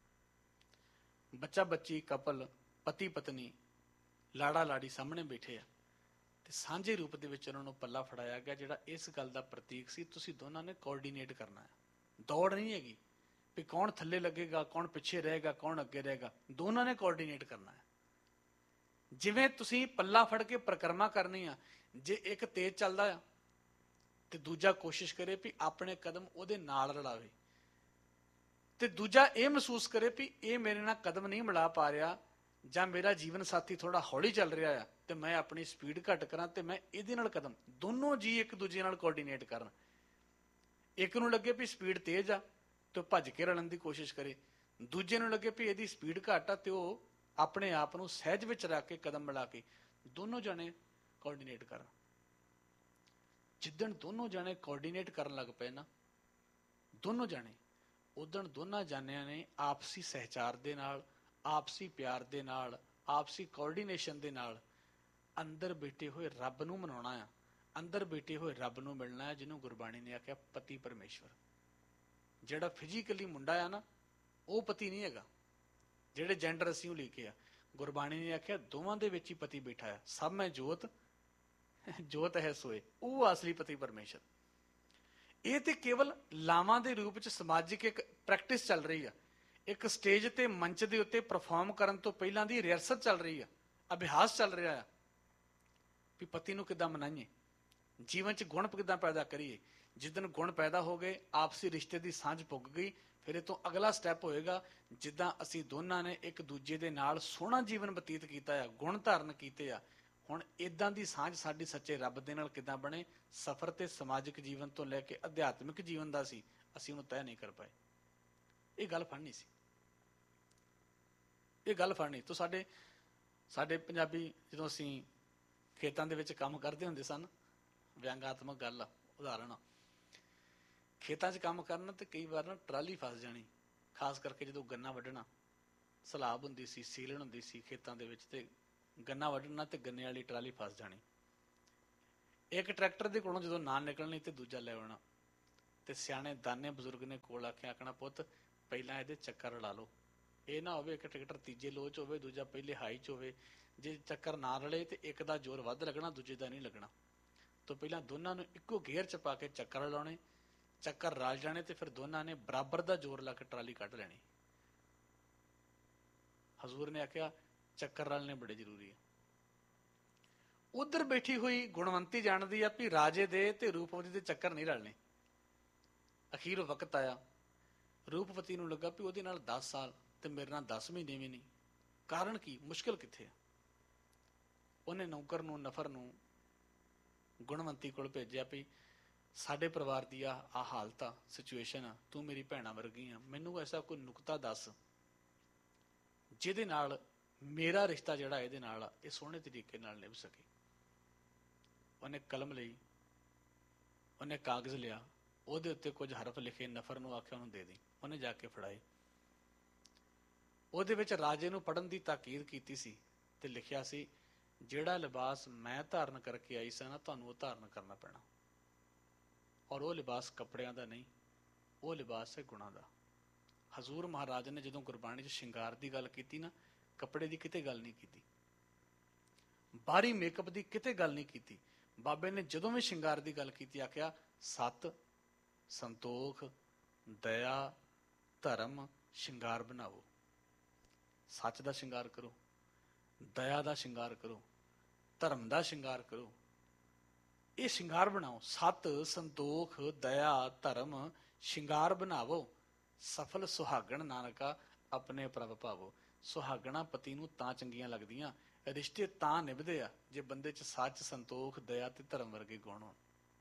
ਬੱਚਾ ਬੱਚੀ, ਕਪਲ, ਪਤੀ ਪਤਨੀ, ਲਾੜਾ ਲਾੜੀ ਸਾਹਮਣੇ ਬੈਠੇ ਆ ਤੇ ਸਾਂਝੇ ਰੂਪ ਦੇ ਵਿੱਚ ਉਹਨਾਂ ਨੂੰ ਪੱਲਾ ਫੜਾਇਆ ਗਿਆ ਜਿਹੜਾ ਇਸ ਗੱਲ ਦਾ ਪ੍ਰਤੀਕ ਸੀ ਤੁਸੀਂ ਦੋਨਾਂ ਨੇ ਕੋਆਰਡੀਨੇਟ ਕਰਨਾ ਹੈ। ਦੌੜ ਨਹੀਂ ਹੈਗੀ ਵੀ ਕੌਣ ਥੱਲੇ ਲੱਗੇਗਾ, ਕੌਣ ਪਿੱਛੇ ਰਹੇਗਾ, ਕੌਣ ਅੱਗੇ ਰਹੇਗਾ, ਦੋਨਾਂ ਨੇ ਕੋਆਰਡੀਨੇਟ ਕਰਨਾ ਹੈ। ਜਿਵੇਂ ਤੁਸੀਂ ਪੱਲਾ ਫੜ ਕੇ ਪਰਿਕਰਮਾ ਕਰਨੀ ਆ, ਜੇ ਇੱਕ ਤੇਜ਼ ਚੱਲਦਾ ਆ ਤੇ ਦੂਜਾ ਕੋਸ਼ਿਸ਼ ਕਰੇ ਵੀ ਆਪਣੇ ਕਦਮ ਉਹਦੇ ਨਾਲ ਰਲਾਵੇ, ਤੇ ਦੂਜਾ ਇਹ ਮਹਿਸੂਸ ਕਰੇ ਵੀ ਇਹ ਮੇਰੇ ਨਾਲ ਕਦਮ ਨਹੀਂ ਮਿਲਾ ਪਾ ਰਿਹਾ, ਜਾਂ ਮੇਰਾ ਜੀਵਨ ਸਾਥੀ ਥੋੜਾ ਹੌਲੀ ਚੱਲ ਰਿਹਾ ਆ ਤੇ ਮੈਂ ਆਪਣੀ ਸਪੀਡ ਘੱਟ ਕਰਾਂ ਤੇ ਮੈਂ ਇਹਦੇ ਨਾਲ ਕਦਮ, ਦੋਨੋਂ ਜੀ ਇੱਕ ਦੂਜੇ ਨਾਲ ਕੋਆਰਡੀਨੇਟ ਕਰਨ। ਇੱਕ ਨੂੰ ਲੱਗੇ ਵੀ ਸਪੀਡ ਤੇਜ਼ ਆ ਤੇ ਭੱਜ ਕੇ ਰਲਣ ਦੀ ਕੋਸ਼ਿਸ਼ ਕਰੇ, ਦੂਜੇ ਨੂੰ ਲੱਗੇ ਵੀ ਇਹਦੀ ਸਪੀਡ ਘੱਟ ਆ ਤੇ ਉਹ ਆਪਣੇ ਆਪ ਨੂੰ ਸਹਿਜ ਵਿੱਚ ਰੱਖ ਕੇ ਕਦਮ ਮਿਲਾ ਕੇ ਦੋਨੋਂ ਜਾਣੇ ਕੋਆਰਡੀਨੇਟ ਕਰਨ। ਜਿੱਦਣ ਦੋਨੋਂ ਜਾਣੇ ਕੋਆਰਡੀਨੇਟ ਕਰਨ ਲੱਗ ਪਏ ਨਾ, ਦੋਨੋਂ ਜਾਣੇ, ਉਦਣ ਦੋਨਾਂ ਜਾਣਿਆਂ ਨੇ ਆਪਸੀ ਸਹਿਚਾਰ ਦੇ ਨਾਲ, ਆਪਸੀ ਪਿਆਰ ਦੇ ਨਾਲ, ਆਪਸੀ ਕੋਆਰਡੀਨੇਸ਼ਨ ਦੇ ਨਾਲ ਅੰਦਰ ਬੈਠੇ ਹੋਏ ਰੱਬ ਨੂੰ ਮਨਾਉਣਾ ਆ, ਅੰਦਰ ਬੈਠੇ ਹੋਏ ਰੱਬ ਨੂੰ ਮਿਲਣਾ ਹੈ, ਜਿਹਨੂੰ ਗੁਰਬਾਣੀ ਨੇ ਆਖਿਆ ਪਤੀ ਪਰਮੇਸ਼ਵਰ। ਜਿਹੜਾ ਫਿਜ਼ੀਕਲੀ ਮੁੰਡਾ ਆ ਨਾ, ਉਹ ਪਤੀ ਨਹੀਂ ਹੈਗਾ। ਜਿਹੜੇ ਜੈਂਡਰ ਅਸੀਂ ਉਹ ਲਿਖੇ ਆ, ਗੁਰਬਾਣੀ ਨੇ ਆਖਿਆ ਦੋਵਾਂ ਦੇ ਵਿੱਚ ਹੀ ਪਤੀ ਬੈਠਾ ਆ। ਸਭ ਮੈਂ ਜੋਤ, ਜੋਤ ਹੈ ਸੋਏ, ਉਹ ਅਸਲੀ ਪਤੀ ਪਰਮੇਸ਼ਰ। ਇਹ ਤੇ ਕੇਵਲ ਲਾਵਾਂ ਦੇ ਰੂਪ ਚ ਸਮਾਜਿਕ ਇੱਕ ਪ੍ਰੈਕਟਿਸ ਚੱਲ ਰਹੀ ਆ, ਇੱਕ ਸਟੇਜ ਤੇ ਮੰਚ ਦੇ ਉੱਤੇ ਪਰਫਾਰਮ ਕਰਨ ਤੋਂ ਪਹਿਲਾਂ ਦੀ ਰਿਹਰਸਲ ਚੱਲ ਰਹੀ ਆ, ਅਭਿਆਸ ਚੱਲ ਰਿਹਾ ਆ ਵੀ ਪਤੀ ਨੂੰ ਕਿੱਦਾਂ ਮਨਾਈਏ, ਜੀਵਨ ਚ ਗੁਣ ਕਿੱਦਾਂ ਪੈਦਾ ਕਰੀਏ। ਜਿੱਦਣ ਗੁਣ ਪੈਦਾ ਹੋ ਗਏ, ਆਪਸੀ ਰਿਸ਼ਤੇ ਦੀ ਸਾਂਝ ਪੁੱਗ ਗਈ, ਫਿਰ ਇਹ ਤੋਂ ਅਗਲਾ ਸਟੈਪ ਹੋਏਗਾ ਜਿੱਦਾਂ ਅਸੀਂ ਦੋਨਾਂ ਨੇ ਇੱਕ ਦੂਜੇ ਦੇ ਨਾਲ ਸੋਹਣਾ ਜੀਵਨ ਬਤੀਤ ਕੀਤਾ ਆ, ਗੁਣ ਧਾਰਨ ਕੀਤੇ ਆ, ਹੁਣ ਇਦਾਂ ਦੀ ਸਾਂਝ ਸਾਡੀ ਸੱਚੇ ਰੱਬ ਦੇ ਨਾਲ ਕਿੱਦਾਂ ਬਣੇ। ਸਫ਼ਰ ਤੇ ਸਮਾਜਿਕ ਜੀਵਨ ਤੋਂ ਲੈ ਕੇ ਅਧਿਆਤਮਿਕ ਜੀਵਨ ਦਾ ਸੀ, ਅਸੀਂ ਉਹਨੂੰ ਤੈਅ ਨਹੀਂ ਕਰ ਪਾਏ। ਇਹ ਗੱਲ ਫੜਨੀ ਸੀ, ਇਹ ਗੱਲ ਫੜਨੀ। ਤਾਂ ਸਾਡੇ ਪੰਜਾਬੀ ਜਦੋਂ ਅਸੀਂ ਖੇਤਾਂ ਦੇ ਵਿੱਚ ਕੰਮ ਕਰਦੇ ਹੁੰਦੇ ਸਨ, ਵਿਅੰਗਾਤਮਕ ਗੱਲ ਆ, ਉਦਾਹਰਣ ਆ, ਖੇਤਾਂ 'ਚ ਕੰਮ ਕਰਨਾ ਤੇ ਕਈ ਵਾਰ ਨਾ ਟਰਾਲੀ ਫਸ ਜਾਣੀ, ਖਾਸ ਕਰਕੇ ਜਦੋਂ ਗੰਨਾ ਵੱਢਣਾ, ਸਲਾਬ ਹੁੰਦੀ ਸੀ, ਸੀਲਣ ਹੁੰਦੀ ਸੀ ਖੇਤਾਂ ਦੇ ਵਿੱਚ, ਤੇ ਗੰਨਾ ਵੱਢਣਾ ਤੇ ਗੰਨੇ ਵਾਲੀ ਟਰਾਲੀ ਫਸ ਜਾਣੀ। ਇੱਕ ਟਰੈਕਟਰ ਦੇ ਕੋਲੋਂ ਜਦੋਂ ਨਾ ਨਿਕਲਣੀ ਤੇ ਦੂਜਾ ਲੈ ਆਉਣਾ, ਤੇ ਸਿਆਣੇ ਦਾਨੇ ਬਜ਼ੁਰਗ ਨੇ ਕੋਲ ਆਖਣਾ ਪੁੱਤ ਪਹਿਲਾਂ ਇਹਦੇ ਚੱਕਰ ਰਲਾ ਲਓ, ਇਹ ਨਾ ਹੋਵੇ ਇੱਕ ਟਰੈਕਟਰ ਤੀਜੇ ਲੋਹ 'ਚ ਹੋਵੇ, ਦੂਜਾ ਪਹਿਲੇ ਹਾਈ 'ਚ ਹੋਵੇ, ਜੇ ਚੱਕਰ ਨਾ ਰਲੇ ਤੇ ਇੱਕ ਦਾ ਜ਼ੋਰ ਵੱਧ ਲੱਗਣਾ, ਦੂਜੇ ਦਾ ਨਹੀਂ ਲੱਗਣਾ। ਤੋਂ ਪਹਿਲਾਂ ਦੋਨਾਂ ਨੂੰ ਇੱਕੋ ਗੇਅਰ 'ਚ ਪਾ ਕੇ ਚੱਕਰ ਲਾਉਣੇ, ਚੱਕਰ ਰਲ ਜਾਣੇ ਤੇ ਫਿਰ ਦੋਨਾਂ ਨੇ ਬਰਾਬਰ ਦਾ ਜ਼ੋਰ ਲਾ ਕੇ ਟਰਾਲੀ ਕੱਢ ਲੈਣੀ। ਹਜ਼ੂਰ ਨੇ ਆਖਿਆ ਚੱਕਰ ਰਲਣੇ ਬੜੇ ਜ਼ਰੂਰੀ ਆ। ਉਧਰ ਬੈਠੀ ਹੋਈ ਗੁਣਵੰਤੀ ਜਾਣਦੀ ਆ ਵੀ ਰਾਜੇ ਦੇ ਤੇ ਰੂਪਵਤੀ ਦੇ ਚੱਕਰ ਨਹੀਂ ਰਲਣੇ। ਅਖੀਰ ਵਕਤ ਆਇਆ, ਰੂਪਵਤੀ ਨੂੰ ਲੱਗਾ ਵੀ ਉਹਦੇ ਨਾਲ 10 ਸਾਲ ਤੇ ਮੇਰੇ ਨਾਲ 10 ਮਹੀਨੇ ਵੀ ਨਹੀਂ। ਕਾਰਨ ਕੀ, ਮੁਸ਼ਕਿਲ ਕਿੱਥੇ ਆ? ਉਹਨੇ ਨੌਕਰ ਨੂੰ, ਨਫਰ ਨੂੰ ਗੁਣਵੰਤੀ ਕੋਲ ਭੇਜਿਆ ਵੀ ਸਾਡੇ ਪਰਿਵਾਰ ਦੀ ਆ ਹਾਲਤ ਆ, ਸਿਚੁਏਸ਼ਨ ਆ, ਤੂੰ ਮੇਰੀ ਭੈਣਾਂ ਵਰਗੀ ਆ, ਮੈਨੂੰ ਐਸਾ ਕੋਈ ਨੁਕਤਾ ਦੱਸ ਜਿਹਦੇ ਨਾਲ ਮੇਰਾ ਰਿਸ਼ਤਾ ਜਿਹੜਾ ਇਹਦੇ ਨਾਲ ਆ ਇਹ ਸੋਹਣੇ ਤਰੀਕੇ ਨਾਲ ਨਿਭ ਸਕੇ। ਉਹਨੇ ਕਲਮ ਲਈ, ਉਹਨੇ ਕਾਗਜ਼ ਲਿਆ, ਉਹਦੇ ਉੱਤੇ ਕੁਝ ਹਰਫ ਲਿਖੇ, ਨਫਰ ਨੂੰ ਆਖਿਆ ਉਹਨੂੰ ਦੇ ਦੇ। ਉਹਨੇ ਜਾ ਕੇ ਫੜਾਏ, ਉਹਦੇ ਵਿੱਚ ਰਾਜੇ ਨੂੰ ਪੜ੍ਹਨ ਦੀ ਤਾਕੀਦ ਕੀਤੀ ਸੀ ਤੇ ਲਿਖਿਆ ਸੀ ਜਿਹੜਾ ਲਿਬਾਸ ਮੈਂ ਧਾਰਨ ਕਰਕੇ ਆਈ ਸਾਂ ਨਾ, ਤੁਹਾਨੂੰ ਉਹ ਧਾਰਨ ਕਰਨਾ ਪੈਣਾ। ਔਰ ਉਹ ਲਿਬਾਸ ਕੱਪੜਿਆਂ ਦਾ ਨਹੀਂ, ਉਹ ਲਿਬਾਸ ਹੈ ਗੁਣਾਂ ਦਾ। ਹਜ਼ੂਰ ਮਹਾਰਾਜ ਨੇ ਜਦੋਂ ਗੁਰਬਾਣੀ 'ਚ ਸ਼ਿੰਗਾਰ ਦੀ ਗੱਲ ਕੀਤੀ ਨਾ, ਕੱਪੜੇ ਦੀ ਕਿਤੇ ਗੱਲ ਨਹੀਂ ਕੀਤੀ, ਬਾਹਰੀ ਮੇਕਅਪ ਦੀ ਕਿਤੇ ਗੱਲ ਨਹੀਂ ਕੀਤੀ। ਬਾਬੇ ਨੇ ਜਦੋਂ ਵੀ ਸ਼ਿੰਗਾਰ ਦੀ ਗੱਲ ਕੀਤੀ ਆਖਿਆ ਸਤ, ਸੰਤੋਖ, ਦਇਆ, ਧਰਮ ਸ਼ਿੰਗਾਰ ਬਣਾਵੋ। ਸੱਚ ਦਾ ਸ਼ਿੰਗਾਰ ਕਰੋ, ਦਇਆ ਦਾ ਸ਼ਿੰਗਾਰ ਕਰੋ, ਧਰਮ ਦਾ ਸ਼ਿੰਗਾਰ ਕਰੋ, ਇਹ ਸ਼ਿੰਗਾਰ ਬਣਾਓ। ਸਤ ਸੰਤੋਖ ਦਇਆ ਧਰਮ ਸ਼ਿੰਗਾਰ ਬਣਾਵੋ, ਸਫਲ ਸੁਹਾਗਣ ਨਾਨਕਾ ਆਪਣੇ ਪ੍ਰਭ ਭਾਵੋ। ਸੁਹਾਗਣਾ ਪਤੀ ਨੂੰ ਤਾਂ ਚੰਗੀਆਂ ਲੱਗਦੀਆਂ, ਰਿਸ਼ਤੇ ਤਾਂ ਨਿਭਦੇ ਆ ਜੇ ਬੰਦੇ 'ਚ ਸੱਚ ਸੰਤੋਖ ਦਇਆ ਤੇ ਧਰਮ ਵਰਗੇ ਗੁਣ ਹੋਣ।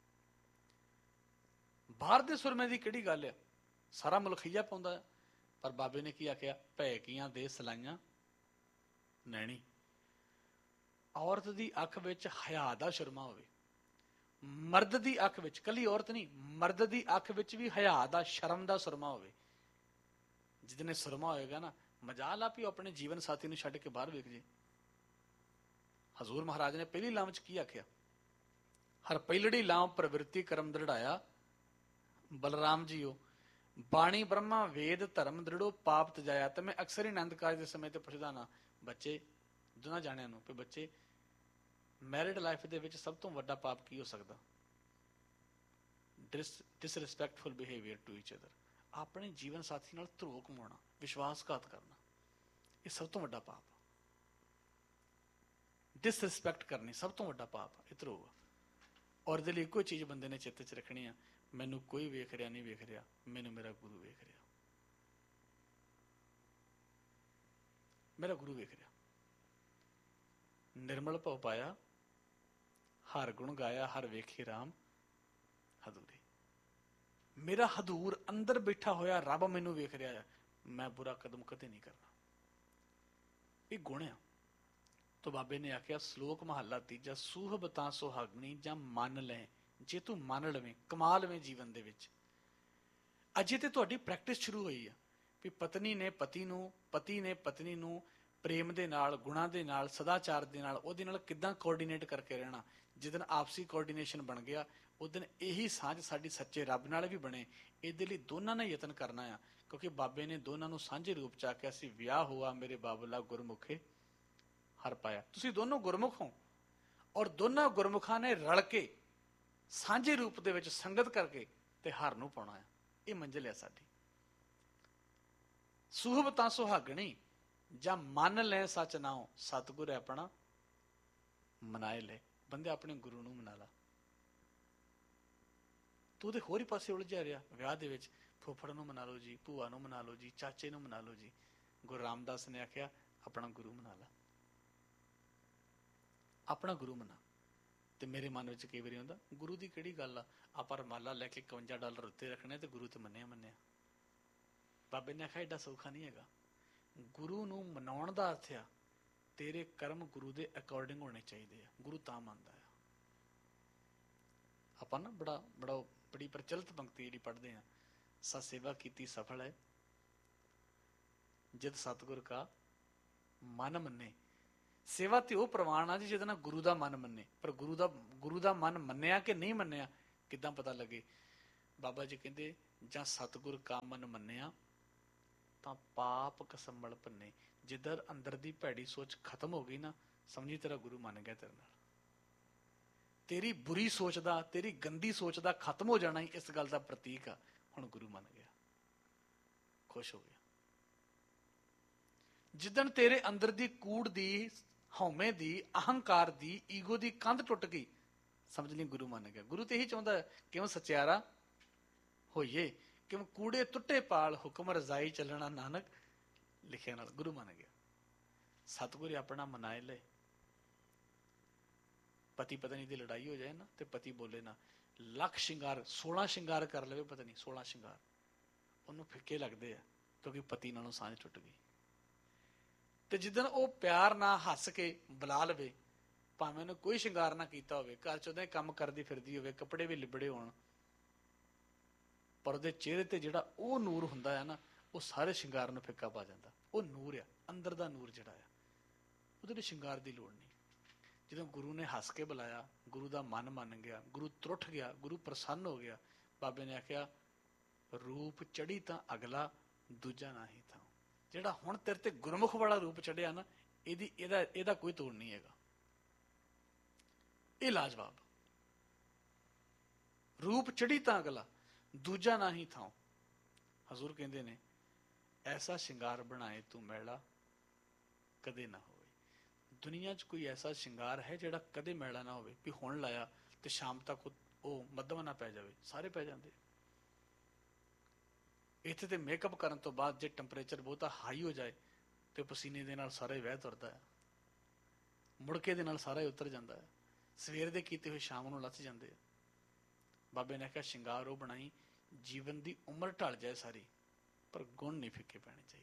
ਬਾਹਰ ਦੇ ਸੁਰਮੇ ਦੀ ਕਿਹੜੀ ਗੱਲ ਆ, ਸਾਰਾ ਮੁਲਖੀਆ ਪਾਉਂਦਾ, ਪਰ ਬਾਬੇ ਨੇ ਕੀ ਆਖਿਆ, ਭੈਕੀਆਂ ਦੇ ਸਲਾਈਆਂ ਨੈਣੀ। ਔਰਤ ਦੀ ਅੱਖ ਵਿੱਚ ਹਯਾ ਦਾ ਸੁਰਮਾ ਹੋਵੇ, ਮਰਦ ਦੀ ਅੱਖ ਵਿੱਚ, ਕੱਲੀ ਔਰਤ ਨਹੀਂ, ਮਰਦ ਦੀ ਅੱਖ ਵਿੱਚ ਵੀ ਹਯਾ ਦਾ ਸ਼ਰਮ ਦਾ ਸੁਰਮਾ ਹੋਵੇ। ਜਿਹਦੇ ਸੁਰਮਾ ਹੋਏਗਾ ਨਾ, ਮਜਾਲ ਆ ਵੀ ਉਹ ਆਪਣੇ ਜੀਵਨ ਸਾਥੀ ਨੂੰ ਛੱਡ ਕੇ ਬਾਹਰ ਵੇਖ ਜੇ। ਹਜ਼ੂਰ ਮਹਾਰਾਜ ਨੇ ਪਹਿਲੀ ਲਾਮ ਚ ਕੀ ਆਖਿਆ, ਹਰ ਪਹਿਲੜੀ ਲਾਮ ਪ੍ਰਵਿਰਤੀ ਕਰਮ ਦ੍ਰਿੜਾਇਆ। ਬਲਰਾਮ ਜੀਓ ਬਾਣੀ ਬ੍ਰਹਮਾ ਵੇਦ ਧਰਮ ਦ੍ਰਿੜੋ ਪਾਪ ਤਜਾਇਆ। ਤੇ ਮੈਂ ਅਕਸਰ ਹੀ ਆਨੰਦ ਕਾਰਜ ਦੇ ਸਮੇਂ ਤੇ ਪੁੱਛਦਾ ਨਾ ਬੱਚੇ, ਦੋਨਾਂ ਜਾਣਿਆਂ ਨੂੰ, ਵੀ ਬੱਚੇ ਮੈਰਿਡ ਲਾਈਫ ਦੇ ਵਿੱਚ ਸਭ ਤੋਂ ਵੱਡਾ ਪਾਪ ਕੀ ਹੋ ਸਕਦਾ? ਡਿਸਰਿਸਪੈਕਟਫੁਲ ਬਿਹੇਵੀਅਰ ਟੂ ਈਚ ਅਦਰ। ਆਪਣੇ ਜੀਵਨ ਸਾਥੀ ਨਾਲ ਧਰੋਹ ਕਮਾਉਣਾ, ਵਿਸ਼ਵਾਸਘਾਤ ਕਰਨਾ, ਇਹ ਸਭ ਤੋਂ ਵੱਡਾ ਪਾਪ। ਡਿਸਰਿਸਪੈਕਟ ਕਰਨੀ ਸਭ ਤੋਂ ਵੱਡਾ ਪਾਪ, ਇਹ ਧਰੋਹ। ਔਰ ਇਹਦੇ ਲਈ ਇੱਕੋ ਚੀਜ਼ ਬੰਦੇ ਨੇ ਚਿੱਤ 'ਚ ਰੱਖਣੀ ਆ, ਮੈਨੂੰ ਕੋਈ ਵੇਖ ਰਿਹਾ ਨਹੀਂ ਵੇਖ ਰਿਹਾ, ਮੈਨੂੰ ਮੇਰਾ ਗੁਰੂ ਵੇਖ ਰਿਹਾ, ਮੇਰਾ ਗੁਰੂ ਵੇਖ ਰਿਹਾ। ਨਿਰਮਲ ਭਉ ਪਾਇਆ ਹਰ ਗੁਣ ਗਾਇਆ, ਹਰ ਵੇਖੇ ਰਾਮ ਹਦੂਰੇ। ਮੇਰਾ ਹਦੂਰ ਅੰਦਰ ਬੈਠਾ ਹੋਇਆ ਰੱਬ ਮੈਨੂੰ ਵੇਖ ਰਿਹਾ ਆ, ਮੈਂ ਬੁਰਾ ਕਦਮ ਕਦੇ ਨਹੀਂ ਕਰਨਾ। ਇਹ ਗੁਣ ਆ। ਤੋ ਬਾਬੇ ਨੇ ਆਖਿਆ, ਸ਼ਲੋਕ ਮਹੱਲਾ ਤੀਜਾ, ਸੂਹਬ ਤਾਂ ਸੁਹਾਗਣੀ ਜਾਂ ਮੰਨ ਲੈ। ਜੇ ਤੂੰ ਮੰਨ ਲਵੇਂ, ਕਮਾ ਲਵੇਂ ਜੀਵਨ ਦੇ ਵਿੱਚ। ਅਜੇ ਤੇ ਤੁਹਾਡੀ ਪ੍ਰੈਕਟਿਸ ਸ਼ੁਰੂ ਹੋਈ ਆ ਵੀ ਪਤਨੀ ਨੇ ਪਤੀ ਨੂੰ, ਪਤੀ ਨੇ ਪਤਨੀ ਨੂੰ ਪ੍ਰੇਮ ਦੇ ਨਾਲ, ਗੁਣਾਂ ਦੇ ਨਾਲ, ਸਦਾਚਾਰ ਦੇ ਨਾਲ, ਉਹਦੇ ਨਾਲ ਕਿੱਦਾਂ ਕੋਆਰਡੀਨੇਟ ਕਰਕੇ ਰਹਿਣਾ। ਜਿਸ ਦਿਨ ਆਪਸੀ ਕੋਆਰਡੀਨੇਸ਼ਨ ਬਣ ਗਿਆ, ਉਸ ਦਿਨ ਇਹੀ ਸਾਂਝ ਸਾਡੀ ਸੱਚੇ ਰੱਬ ਨਾਲ ਵੀ ਬਣੇ। ਇਹਦੇ ਲਈ ਦੋਨਾਂ ਨੇ ਯਤਨ ਕਰਨਾ ਆ, ਕਿਉਂਕਿ ਬਾਬੇ ਨੇ ਦੋਨਾਂ ਨੂੰ ਸਾਂਝੇ ਰੂਪ ਚ ਆਖਿਆ ਸੀ, ਵਿਆਹ ਹੋਆ ਮੇਰੇ ਬਾਬਲਾ ਗੁਰਮੁਖੇ ਹਰ ਪਾਇਆ। ਤੁਸੀਂ ਦੋਨੋਂ ਗੁਰਮੁਖ ਹੋ, ਔਰ ਦੋਨਾਂ ਗੁਰਮੁਖਾਂ ਨੇ ਰਲ ਕੇ ਸਾਂਝੇ ਰੂਪ ਦੇ ਵਿੱਚ ਸੰਗਤ ਕਰਕੇ ਤੇ ਹਰ ਨੂੰ ਪਾਉਣਾ ਆ। ਇਹ ਮੰਜ਼ਿਲ ਹੈ ਸਾਡੀ। ਸੂਹਬ ਤਾਂ ਸੁਹਾਗਣੀ ਜਾਂ ਮੰਨ ਲੈ ਸੱਚ ਨਾਉ, ਸਤਿਗੁਰ ਆਪਣਾ ਮਨਾਏ ਲੈ। ਬੰਦੇ ਆਪਣੇ ਗੁਰੂ ਨੂੰ ਮਨਾ ਲਾ। ਤੂੰ ਤੇ ਹੋਰ ਹੀ ਪਾਸੇ ਉਲਝਿਆ ਰਿਹਾ ਵਿਆਹ ਦੇ ਵਿੱਚ। ਫੁੱਫੜ ਨੂੰ ਮਨਾ ਲਓ ਜੀ, ਭੂਆ ਨੂੰ ਮਨਾ ਲਓ ਜੀ, ਚਾਚੇ ਨੂੰ ਮਨਾ ਲਓ ਜੀ। ਗੁਰੂ ਰਾਮਦਾਸ ਨੇ ਆਖਿਆ, ਆਪਣਾ ਗੁਰੂ ਮਨਾ ਲਾ, ਆਪਣਾ ਗੁਰੂ ਮਨਾ। ਤੇ ਮੇਰੇ ਮਨ ਵਿੱਚ ਕਈ ਵਾਰੀ ਹੁੰਦਾ, ਗੁਰੂ ਦੀ ਕਿਹੜੀ ਗੱਲ ਆ, ਆਪਾਂ ਰਮਾਲਾ ਲੈ ਕੇ $51 ਉੱਤੇ ਰੱਖਣੇ ਤੇ ਗੁਰੂ ਤੇ ਮੰਨਿਆ। ਬਾਬੇ ਨੇ ਆਖਿਆ, ਏਡਾ ਸੌਖਾ ਨਹੀਂ ਹੈਗਾ। ਗੁਰੂ ਨੂੰ ਮਨਾਉਣ ਦਾ ਅਰਥ ਆ, ਤੇਰੇ ਕਰਮ ਗੁਰੂ ਦੇ ਅਕੋਰਡਿੰਗ ਹੋਣੇ ਚਾਹੀਦੇ ਆ, ਗੁਰੂ ਤਾਂ ਮੰਨਦਾ ਆ। ਆਪਾਂ ਨਾ ਬੜੀ ਪ੍ਰਚਲਿਤ ਪੰਕਤੀ ਜਿਹੜੀ ਪੜ੍ਹਦੇ ਆ, ਸਤ ਸੇਵਾ ਕੀਤੀ ਸਫਲ ਹੈ ਜਿਤ ਸਤਿਗੁਰ ਕਾ ਮਨ ਮੰਨੇ। ਸੇਵਾ ਤੇ ਉਹ ਪ੍ਰਵਾਨ ਆ ਜੀ ਜਿਹਦੇ ਨਾਲ ਗੁਰੂ ਦਾ ਮਨ ਮੰਨੇ। ਪਰ ਗੁਰੂ ਦਾ ਮਨ ਮੰਨਿਆ ਕਿ ਨਹੀਂ ਮੰਨਿਆ ਕਿੱਦਾਂ ਪਤਾ ਲੱਗੇ? ਬਾਬਾ ਜੀ ਕਹਿੰਦੇ, ਜਾਂ ਸਤਿਗੁਰ ਕਾ ਮਨ ਮੰਨਿਆ ਤਾਂ ਪਾਪ ਕਸੰਬਲ ਭੰਨੇ। ਜਿੱਧਰ ਅੰਦਰ ਦੀ ਭੈੜੀ ਸੋਚ ਖਤਮ ਹੋ ਗਈ ਨਾ, ਸਮਝੀ ਤੇਰਾ ਗੁਰੂ ਮੰਨ ਗਿਆ ਤੇਰੇ ਨਾਲ। ਤੇਰੀ ਬੁਰੀ ਸੋਚ ਦਾ, ਤੇਰੀ ਗੰਦੀ ਸੋਚ ਦਾ ਖਤਮ ਹੋ ਜਾਣਾ ਹੀ ਇਸ ਗੱਲ ਦਾ ਪ੍ਰਤੀਕ ਆ, ਹੁਣ ਗੁਰੂ ਮੰਨ ਗਿਆ, ਖੁਸ਼ ਹੋ ਗਿਆ। ਜਿੱਦਣ ਤੇਰੇ ਅੰਦਰ ਦੀ ਕੂੜ ਦੀ, ਹਉਮੈ ਦੀ, ਅਹੰਕਾਰ ਦੀ, ਈਗੋ ਦੀ ਕੰਧ ਟੁੱਟ ਗਈ, ਸਮਝ ਲਈ ਗੁਰੂ ਮੰਨ ਗਿਆ। ਗੁਰੂ ਤੇ ਇਹੀ ਚਾਹੁੰਦਾ, ਕਿਉਂ ਸਚਿਆਰਾ ਹੋਈਏ, ਕਿਉਂ ਕੂੜੇ ਟੁੱਟੇ ਪਾਲ, ਹੁਕਮ ਰਜ਼ਾਈ ਚੱਲਣਾ ਨਾਨਕ ਲਿਖਿਆ ਨਾਲ। ਗੁਰੂ ਮੰਨ ਗਿਆ। ਸਤਿਗੁਰ ਆਪਣਾ ਮਨਾਏ ਲੈ। ਪਤੀ ਪਤਨੀ ਦੀ ਲੜਾਈ ਹੋ ਜਾਏ ਨਾ, ਤੇ ਪਤੀ ਬੋਲੇ ਨਾ, ਲੱਖ ਸ਼ਿੰਗਾਰ 16 ਸ਼ਿੰਗਾਰ ਕਰ ਲਵੇ ਪਤਨੀ, 16 ਸ਼ਿੰਗਾਰ ਉਹਨੂੰ ਫਿੱਕੇ ਲੱਗਦੇ ਆ, ਕਿਉਂਕਿ ਪਤੀ ਨਾਲੋਂ ਸਾਂਝ ਟੁੱਟ ਗਈ। ਤੇ ਜਿੱਦਣ ਉਹ ਪਿਆਰ ਨਾਲ ਹੱਸ ਕੇ ਬੁਲਾ ਲਵੇ, ਭਾਵੇਂ ਉਹਨੇ ਕੋਈ ਸ਼ਿੰਗਾਰ ਨਾ ਕੀਤਾ ਹੋਵੇ, ਘਰ ਚ ਉਹਦੇ ਕੰਮ ਕਰਦੀ ਫਿਰਦੀ ਹੋਵੇ, ਕੱਪੜੇ ਵੀ ਲਿਬੜੇ ਹੋਣ, ਪਰ ਉਹਦੇ ਚਿਹਰੇ ਤੇ ਜਿਹੜਾ ਉਹ ਨੂਰ ਹੁੰਦਾ ਹੈ ਨਾ, ਉਹ ਸਾਰੇ ਸ਼ਿੰਗਾਰ ਨੂੰ ਫਿੱਕਾ ਪਾ ਜਾਂਦਾ। ਉਹ ਨੂਰ ਆ, ਅੰਦਰ ਦਾ ਨੂਰ ਜਿਹੜਾ ਆ, ਉਹਦੇ ਲਈ ਸ਼ਿੰਗਾਰ ਦੀ ਲੋੜ ਨਹੀਂ। ਜਦੋਂ ਗੁਰੂ ਨੇ ਹੱਸ ਕੇ ਬੁਲਾਇਆ, ਗੁਰੂ ਦਾ ਮਨ ਮੰਨ ਗਿਆ, ਗੁਰੂ ਤਰੁੱਠ ਗਿਆ, ਗੁਰੂ ਪ੍ਰਸੰਨ ਹੋ ਗਿਆ। ਬਾਬੇ ਨੇ ਆਖਿਆ, ਰੂਪ ਚੜੀ ਤਾਂ ਅਗਲਾ ਦੂਜਾ ਨਾ ਹੀ ਥਾ। ਜਿਹੜਾ ਹੁਣ ਤੇਰੇ ਤੇ ਗੁਰਮੁਖ ਵਾਲਾ ਰੂਪ ਚੜਿਆ ਨਾ, ਇਹਦਾ ਕੋਈ ਤੋੜ ਨਹੀਂ ਹੈਗਾ। ਇਹ ਲਾਜਵਾਬ ਰੂਪ ਚੜੀ ਤਾਂ ਅਗਲਾ ਦੂਜਾ ਨਾ ਹੀ ਥਾਂ। ਹਜ਼ੂਰ ਕਹਿੰਦੇ ਨੇ, ਐਸਾ ਸ਼ਿੰਗਾਰ ਬਣਾਏ ਤੂੰ ਮੈਲਾ ਕਦੇ ਨਾ ਹੋਵੇ। ਦੁਨੀਆ 'ਚ ਕੋਈ ਐਸਾ ਸ਼ਿੰਗਾਰ ਹੈ ਜਿਹੜਾ ਕਦੇ ਮੈਲਾ ਨਾ ਹੋਵੇ, ਵੀ ਹੁਣ ਲਾਇਆ ਤੇ ਸ਼ਾਮ ਤੱਕ ਉਹ ਮੱਧਮ ਨਾ ਪੈ ਜਾਵੇ, ਸਾਰੇ ਪੈ ਜਾਂਦੇ। ਇੱਥੇ ਤੇ ਮੇਕਅਪ ਕਰਨ ਤੋਂ ਬਾਅਦ ਜੇ ਟੈਂਪਰੇਚਰ ਬਹੁਤਾ ਹਾਈ ਹੋ ਜਾਏ ਤੇ ਪਸੀਨੇ ਦੇ ਨਾਲ ਸਾਰਾ ਹੀ ਵਹਿ ਤੁਰਦਾ ਹੈ, ਮੁੜਕੇ ਦੇ ਨਾਲ ਸਾਰਾ ਹੀ ਉਤਰ ਜਾਂਦਾ ਹੈ, ਸਵੇਰ ਦੇ ਕੀਤੇ ਹੋਏ ਸ਼ਾਮ ਨੂੰ ਲੱਥ ਜਾਂਦੇ ਆ। ਬਾਬੇ ਨੇ ਕਿਹਾ ਸ਼ਿੰਗਾਰ ਉਹ ਬਣਾਈ ਜੀਵਨ ਦੀ ਉਮਰ ਢਲ ਜਾਏ ਸਾਰੀ, ਪਰ ਗੁਣ ਨਹੀਂ ਫਿੱਕੇ ਪੈਣੇ ਚਾਹੀਦੇ।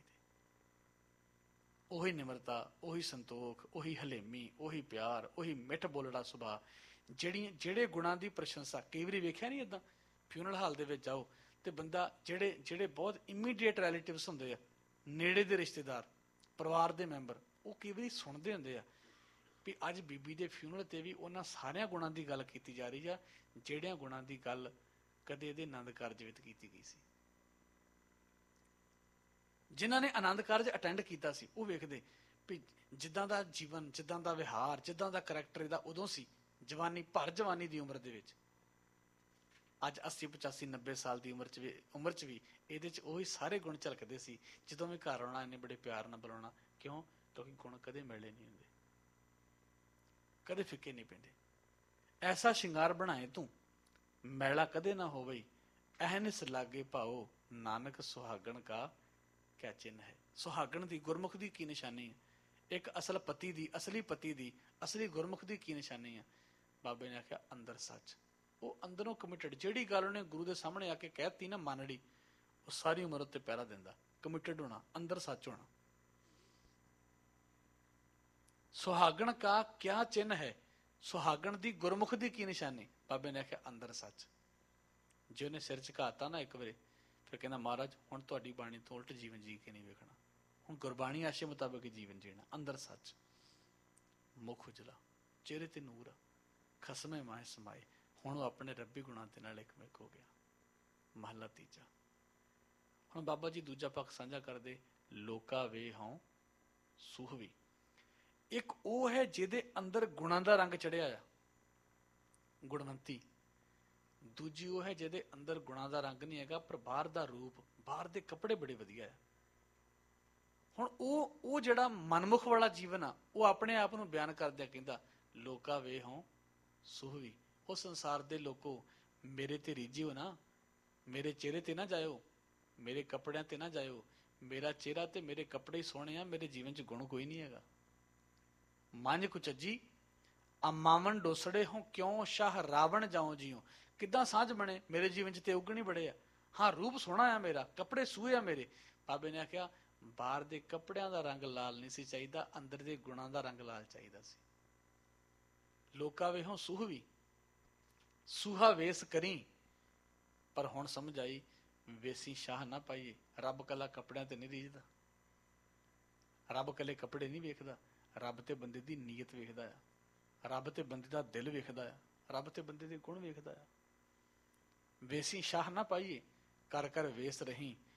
ਉਹੀ ਨਿਮਰਤਾ, ਉਹੀ ਸੰਤੋਖ, ਉਹੀ ਹਲੇਮੀ, ਉਹੀ ਪਿਆਰ, ਉਹੀ ਮਿੱਠ ਬੋਲੜਾ ਸੁਭਾਅ, ਜਿਹੜੇ ਗੁਣਾਂ ਦੀ ਪ੍ਰਸ਼ੰਸਾ। ਕਈ ਵਾਰੀ ਵੇਖਿਆ ਨਹੀਂ ਏਦਾਂ, ਫਿਊਨਰਲ ਹਾਲ ਦੇ ਵਿੱਚ ਜਾਓ ਤੇ ਬੰਦਾ ਜਿਹੜੇ ਬਹੁਤ ਇਮੀਡੀਏਟ ਰਿਲੇਟਿਵਸ ਹੁੰਦੇ ਆ, ਨੇੜੇ ਦੇ ਰਿਸ਼ਤੇਦਾਰ, ਪਰਿਵਾਰ ਦੇ ਮੈਂਬਰ, ਉਹ ਕਈ ਵਾਰੀ ਸੁਣਦੇ ਹੁੰਦੇ ਆ ਵੀ ਅੱਜ ਬੀਬੀ ਦੇ ਫਿਊਨਰਲ ਤੇ ਵੀ ਉਹਨਾਂ ਸਾਰਿਆਂ ਗੁਣਾਂ ਦੀ ਗੱਲ ਕੀਤੀ ਜਾ ਰਹੀ ਆ ਜਿਹੜਿਆਂ ਗੁਣਾਂ ਦੀ ਗੱਲ ਕਦੇ ਇਹਦੇ ਆਨੰਦ ਕਾਰਜ ਵਿੱਚ ਕੀਤੀ ਗਈ ਸੀ। ਜਿਨ੍ਹਾਂ ਨੇ ਆਨੰਦ ਕਾਰਜ ਅਟੈਂਡ ਕੀਤਾ ਸੀ ਉਹ ਵੇਖਦੇ ਵੀ ਜਿੱਦਾਂ ਦਾ ਜੀਵਨ, ਜਿੱਦਾਂ ਦਾ ਵਿਹਾਰ, ਜਿੱਦਾਂ ਦਾ ਕਰੈਕਟਰ ਇਹਦਾ ਉਦੋਂ ਸੀ ਜਵਾਨੀ, ਭਰ ਜਵਾਨੀ ਦੀ ਉਮਰ ਦੇ ਵਿੱਚ। ਅੱਜ 80, 85, 90 ਸਾਲ ਦੀ ਉਮਰ 'ਚ ਵੀ ਇਹਦੇ 'ਚ ਉਹੀ ਸਾਰੇ ਗੁਣ ਝਲਕਦੇ ਸੀ। ਜਦੋਂ ਵੀ ਘਰ ਆਉਣਾ ਇਹਨੇ ਬੜੇ ਪਿਆਰ ਨਾਲ ਬੁਲਾਉਣਾ। ਕਿਉਂ? ਕਿਉਂਕਿ ਗੁਣ ਕਦੇ ਮਿਲੇ ਨਹੀਂ ਹੁੰਦੇ, ਕਦੇ ਫਿੱਕੇ ਨਹੀਂ ਪੈਂਦੇ। ਐਸਾ ਸ਼ਿੰਗਾਰ ਬਣਾਏ ਤੂੰ ਮੈਲਾ ਕਦੇ ਨਾ ਹੋਵੇ, ਅਹਨਿਸ ਲਾਗੇ ਭਾਓ ਨਾਨਕ ਸੁਹਾਗਣ ਕਾ ਕਿਆ ਚਿੰਨ੍ਹ ਹੈ। ਸੁਹਾਗਣ ਦੀ, ਗੁਰਮੁਖ ਦੀ ਕੀ ਨਿਸ਼ਾਨੀ ਹੈ? ਇੱਕ ਅਸਲ ਪਤੀ ਦੀ, ਅਸਲੀ ਪਤੀ ਦੀ, ਅਸਲੀ ਗੁਰਮੁਖ ਦੀ ਕੀ ਨਿਸ਼ਾਨੀ ਹੈ? ਬਾਬੇ ਨੇ ਆਖਿਆ ਅੰਦਰ ਸੱਚ। ਉਹ ਅੰਦਰੋਂ ਕਮਿਟਡ, ਜਿਹੜੀ ਗੱਲ ਉਹਨੇ ਗੁਰੂ ਦੇ ਸਾਹਮਣੇ ਆ ਕੇ ਕਹਿਤੀ ਨਾ ਮੰਨੜੀ, ਉਹ ਸਾਰੀ ਉਮਰ ਉੱਤੇ ਪਹਿਰਾ ਦਿੰਦਾ। ਕਮਿਟਡ ਹੋਣਾ, ਅੰਦਰ ਸੱਚ ਹੋਣਾ। ਸੁਹਾਗਣ ਕਾ ਕਿਆ ਚਿੰਨ੍ਹ ਹੈ? ਸੁਹਾਗਣ ਦੀ, ਗੁਰਮੁਖ ਦੀ ਕੀ ਨਿਸ਼ਾਨੀ? ਬਾਬੇ ਨੇ ਆਖਿਆ ਅੰਦਰ ਸੱਚ। ਜੇ ਉਹਨੇ ਸਿਰ ਝੁਕਾਤਾ ਨਾ ਇੱਕ ਵਾਰੀ, ਫਿਰ ਕਹਿੰਦਾ ਮਹਾਰਾਜ ਹੁਣ ਤੁਹਾਡੀ ਬਾਣੀ ਤੋਂ ਉਲਟ ਜੀਵਨ ਜੀ ਕੇ ਨਹੀਂ ਵੇਖਣਾ, ਹੁਣ ਗੁਰਬਾਣੀ ਆਸ਼ੇ ਮੁਤਾਬਕ ਜੀਵਨ ਜੀਣਾ। ਅੰਦਰ ਸੱਚ, ਮੁਖ ਉਜਲਾ, ਚਿਹਰੇ ਤੇ ਨੂਰ, ਖਸਮੇ ਮਾਹੇ ਸਮਾਏ। ਹੁਣ ਉਹ ਆਪਣੇ ਰੱਬੀ ਗੁਣਾਂ ਦੇ ਨਾਲ ਇਕਮਿਕ ਹੋ ਗਿਆ। ਮਹਲਾ ਤੀਜਾ। ਹੁਣ ਬਾਬਾ ਜੀ ਦੂਜਾ ਪੱਖ ਸਾਂਝਾ ਕਰਦੇ, ਲੋਕਾ ਵੇ ਹਉ ਸੂਹਵੀ। ਇੱਕ ਉਹ ਹੈ ਜਿਹਦੇ ਅੰਦਰ ਗੁਣਾਂ ਦਾ ਰੰਗ ਚੜਿਆ ਆ, ਗੁਣਵੰਤੀ। ਦੂਜੀ ਉਹ ਹੈ ਜਿਹਦੇ ਅੰਦਰ ਗੁਣਾਂ ਦਾ ਰੰਗ ਨਹੀਂ ਹੈਗਾ, ਪਰ ਬਾਹਰ ਦਾ ਰੂਪ, ਬਾਹਰ ਦੇ ਕੱਪੜੇ ਬੜੇ ਵਧੀਆ ਆ। ਹੁਣ ਉਹ ਜਿਹੜਾ ਮਨਮੁਖ ਵਾਲਾ ਜੀਵਨ ਆ, ਉਹ ਆਪਣੇ ਆਪ ਨੂੰ ਬਿਆਨ ਕਰਦਿਆਂ ਕਹਿੰਦਾ ਲੋਕਾ ਵੇ ਹਉ ਸੂਹਵੀ। ਉਹ ਸੰਸਾਰ ਦੇ ਲੋਕੋ, ਮੇਰੇ ਤੇ ਰੀਝਿਓ ਨਾ, ਮੇਰੇ ਚਿਹਰੇ ਤੇ ਨਾ ਜਾਇਓ, ਮੇਰੇ ਕੱਪੜਿਆਂ ਤੇ ਨਾ ਜਾਇਓ। ਮੇਰਾ ਚਿਹਰਾ ਤੇ ਮੇਰੇ ਕੱਪੜੇ ਹੀ ਸੋਹਣੇ ਆ, ਮੇਰੇ ਜੀਵਨ 'ਚ ਗੁਣ ਕੋਈ ਨਹੀਂ ਹੈਗਾ। ਮੰਝ ਕੁਚੱਜੀ ਅਮਾਵਨ ਡੋਸੜੇ ਹੋ, ਕਿਉਂ ਸ਼ਾਹ ਰਾਵਣ ਜਾਓ ਜੀਓ। ਕਿੱਦਾਂ ਸਾਂਝ ਬਣੇ? ਮੇਰੇ ਜੀਵਨ 'ਚ ਤੇ ਉਗਣ ਹੀ ਬੜੇ ਆ। ਹਾਂ, ਰੂਪ ਸੋਹਣਾ ਆ ਮੇਰਾ, ਕੱਪੜੇ ਸੂਹੇ ਆ ਮੇਰੇ। ਬਾਬੇ ਨੇ ਆਖਿਆ ਬਾਹਰ ਦੇ ਕੱਪੜਿਆਂ ਦਾ ਰੰਗ ਲਾਲ ਨਹੀਂ ਸੀ ਚਾਹੀਦਾ, ਅੰਦਰ ਦੇ ਗੁਣਾਂ ਦਾ ਰੰਗ ਲਾਲ ਚਾਹੀਦਾ ਸੀ। ਲੋਕਾ ਵੇਹੋਂ ਸੂਹਵੀ, ਸੂਹਾ ਵੇਸ ਕਰੀ। ਪਰ ਹੁਣ ਸਮਝ ਆਈ, ਵੇਸੀ ਸ਼ਾਹ ਨਾ ਪਾਈਏ। ਰੱਬ ਕੱਲਾ ਕੱਪੜਿਆਂ ਤੇ ਨਹੀਂ ਰੀਝਦਾ, ਰੱਬ ਕੱਲੇ ਕੱਪੜੇ ਨਹੀਂ ਵੇਖਦਾ, ਰੱਬ ਤੇ ਬੰਦੇ ਦੀ ਨੀਅਤ ਵੇਖਦਾ ਆ, ਰੱਬ ਤੇ ਬੰਦੇ ਦਾ ਦਿਲ ਵੇਖਦਾ ਆ, ਰੱਬ ਤੇ ਬੰਦੇ ਦੇ ਗੁਣ ਵੇਖਦਾ ਆ। ਵੇਸੀ ਸ਼ਾਹ ਨਾ ਪਾਈਏ, ਕਰ ਕਰ ਵੇਸ ਰਹੀ,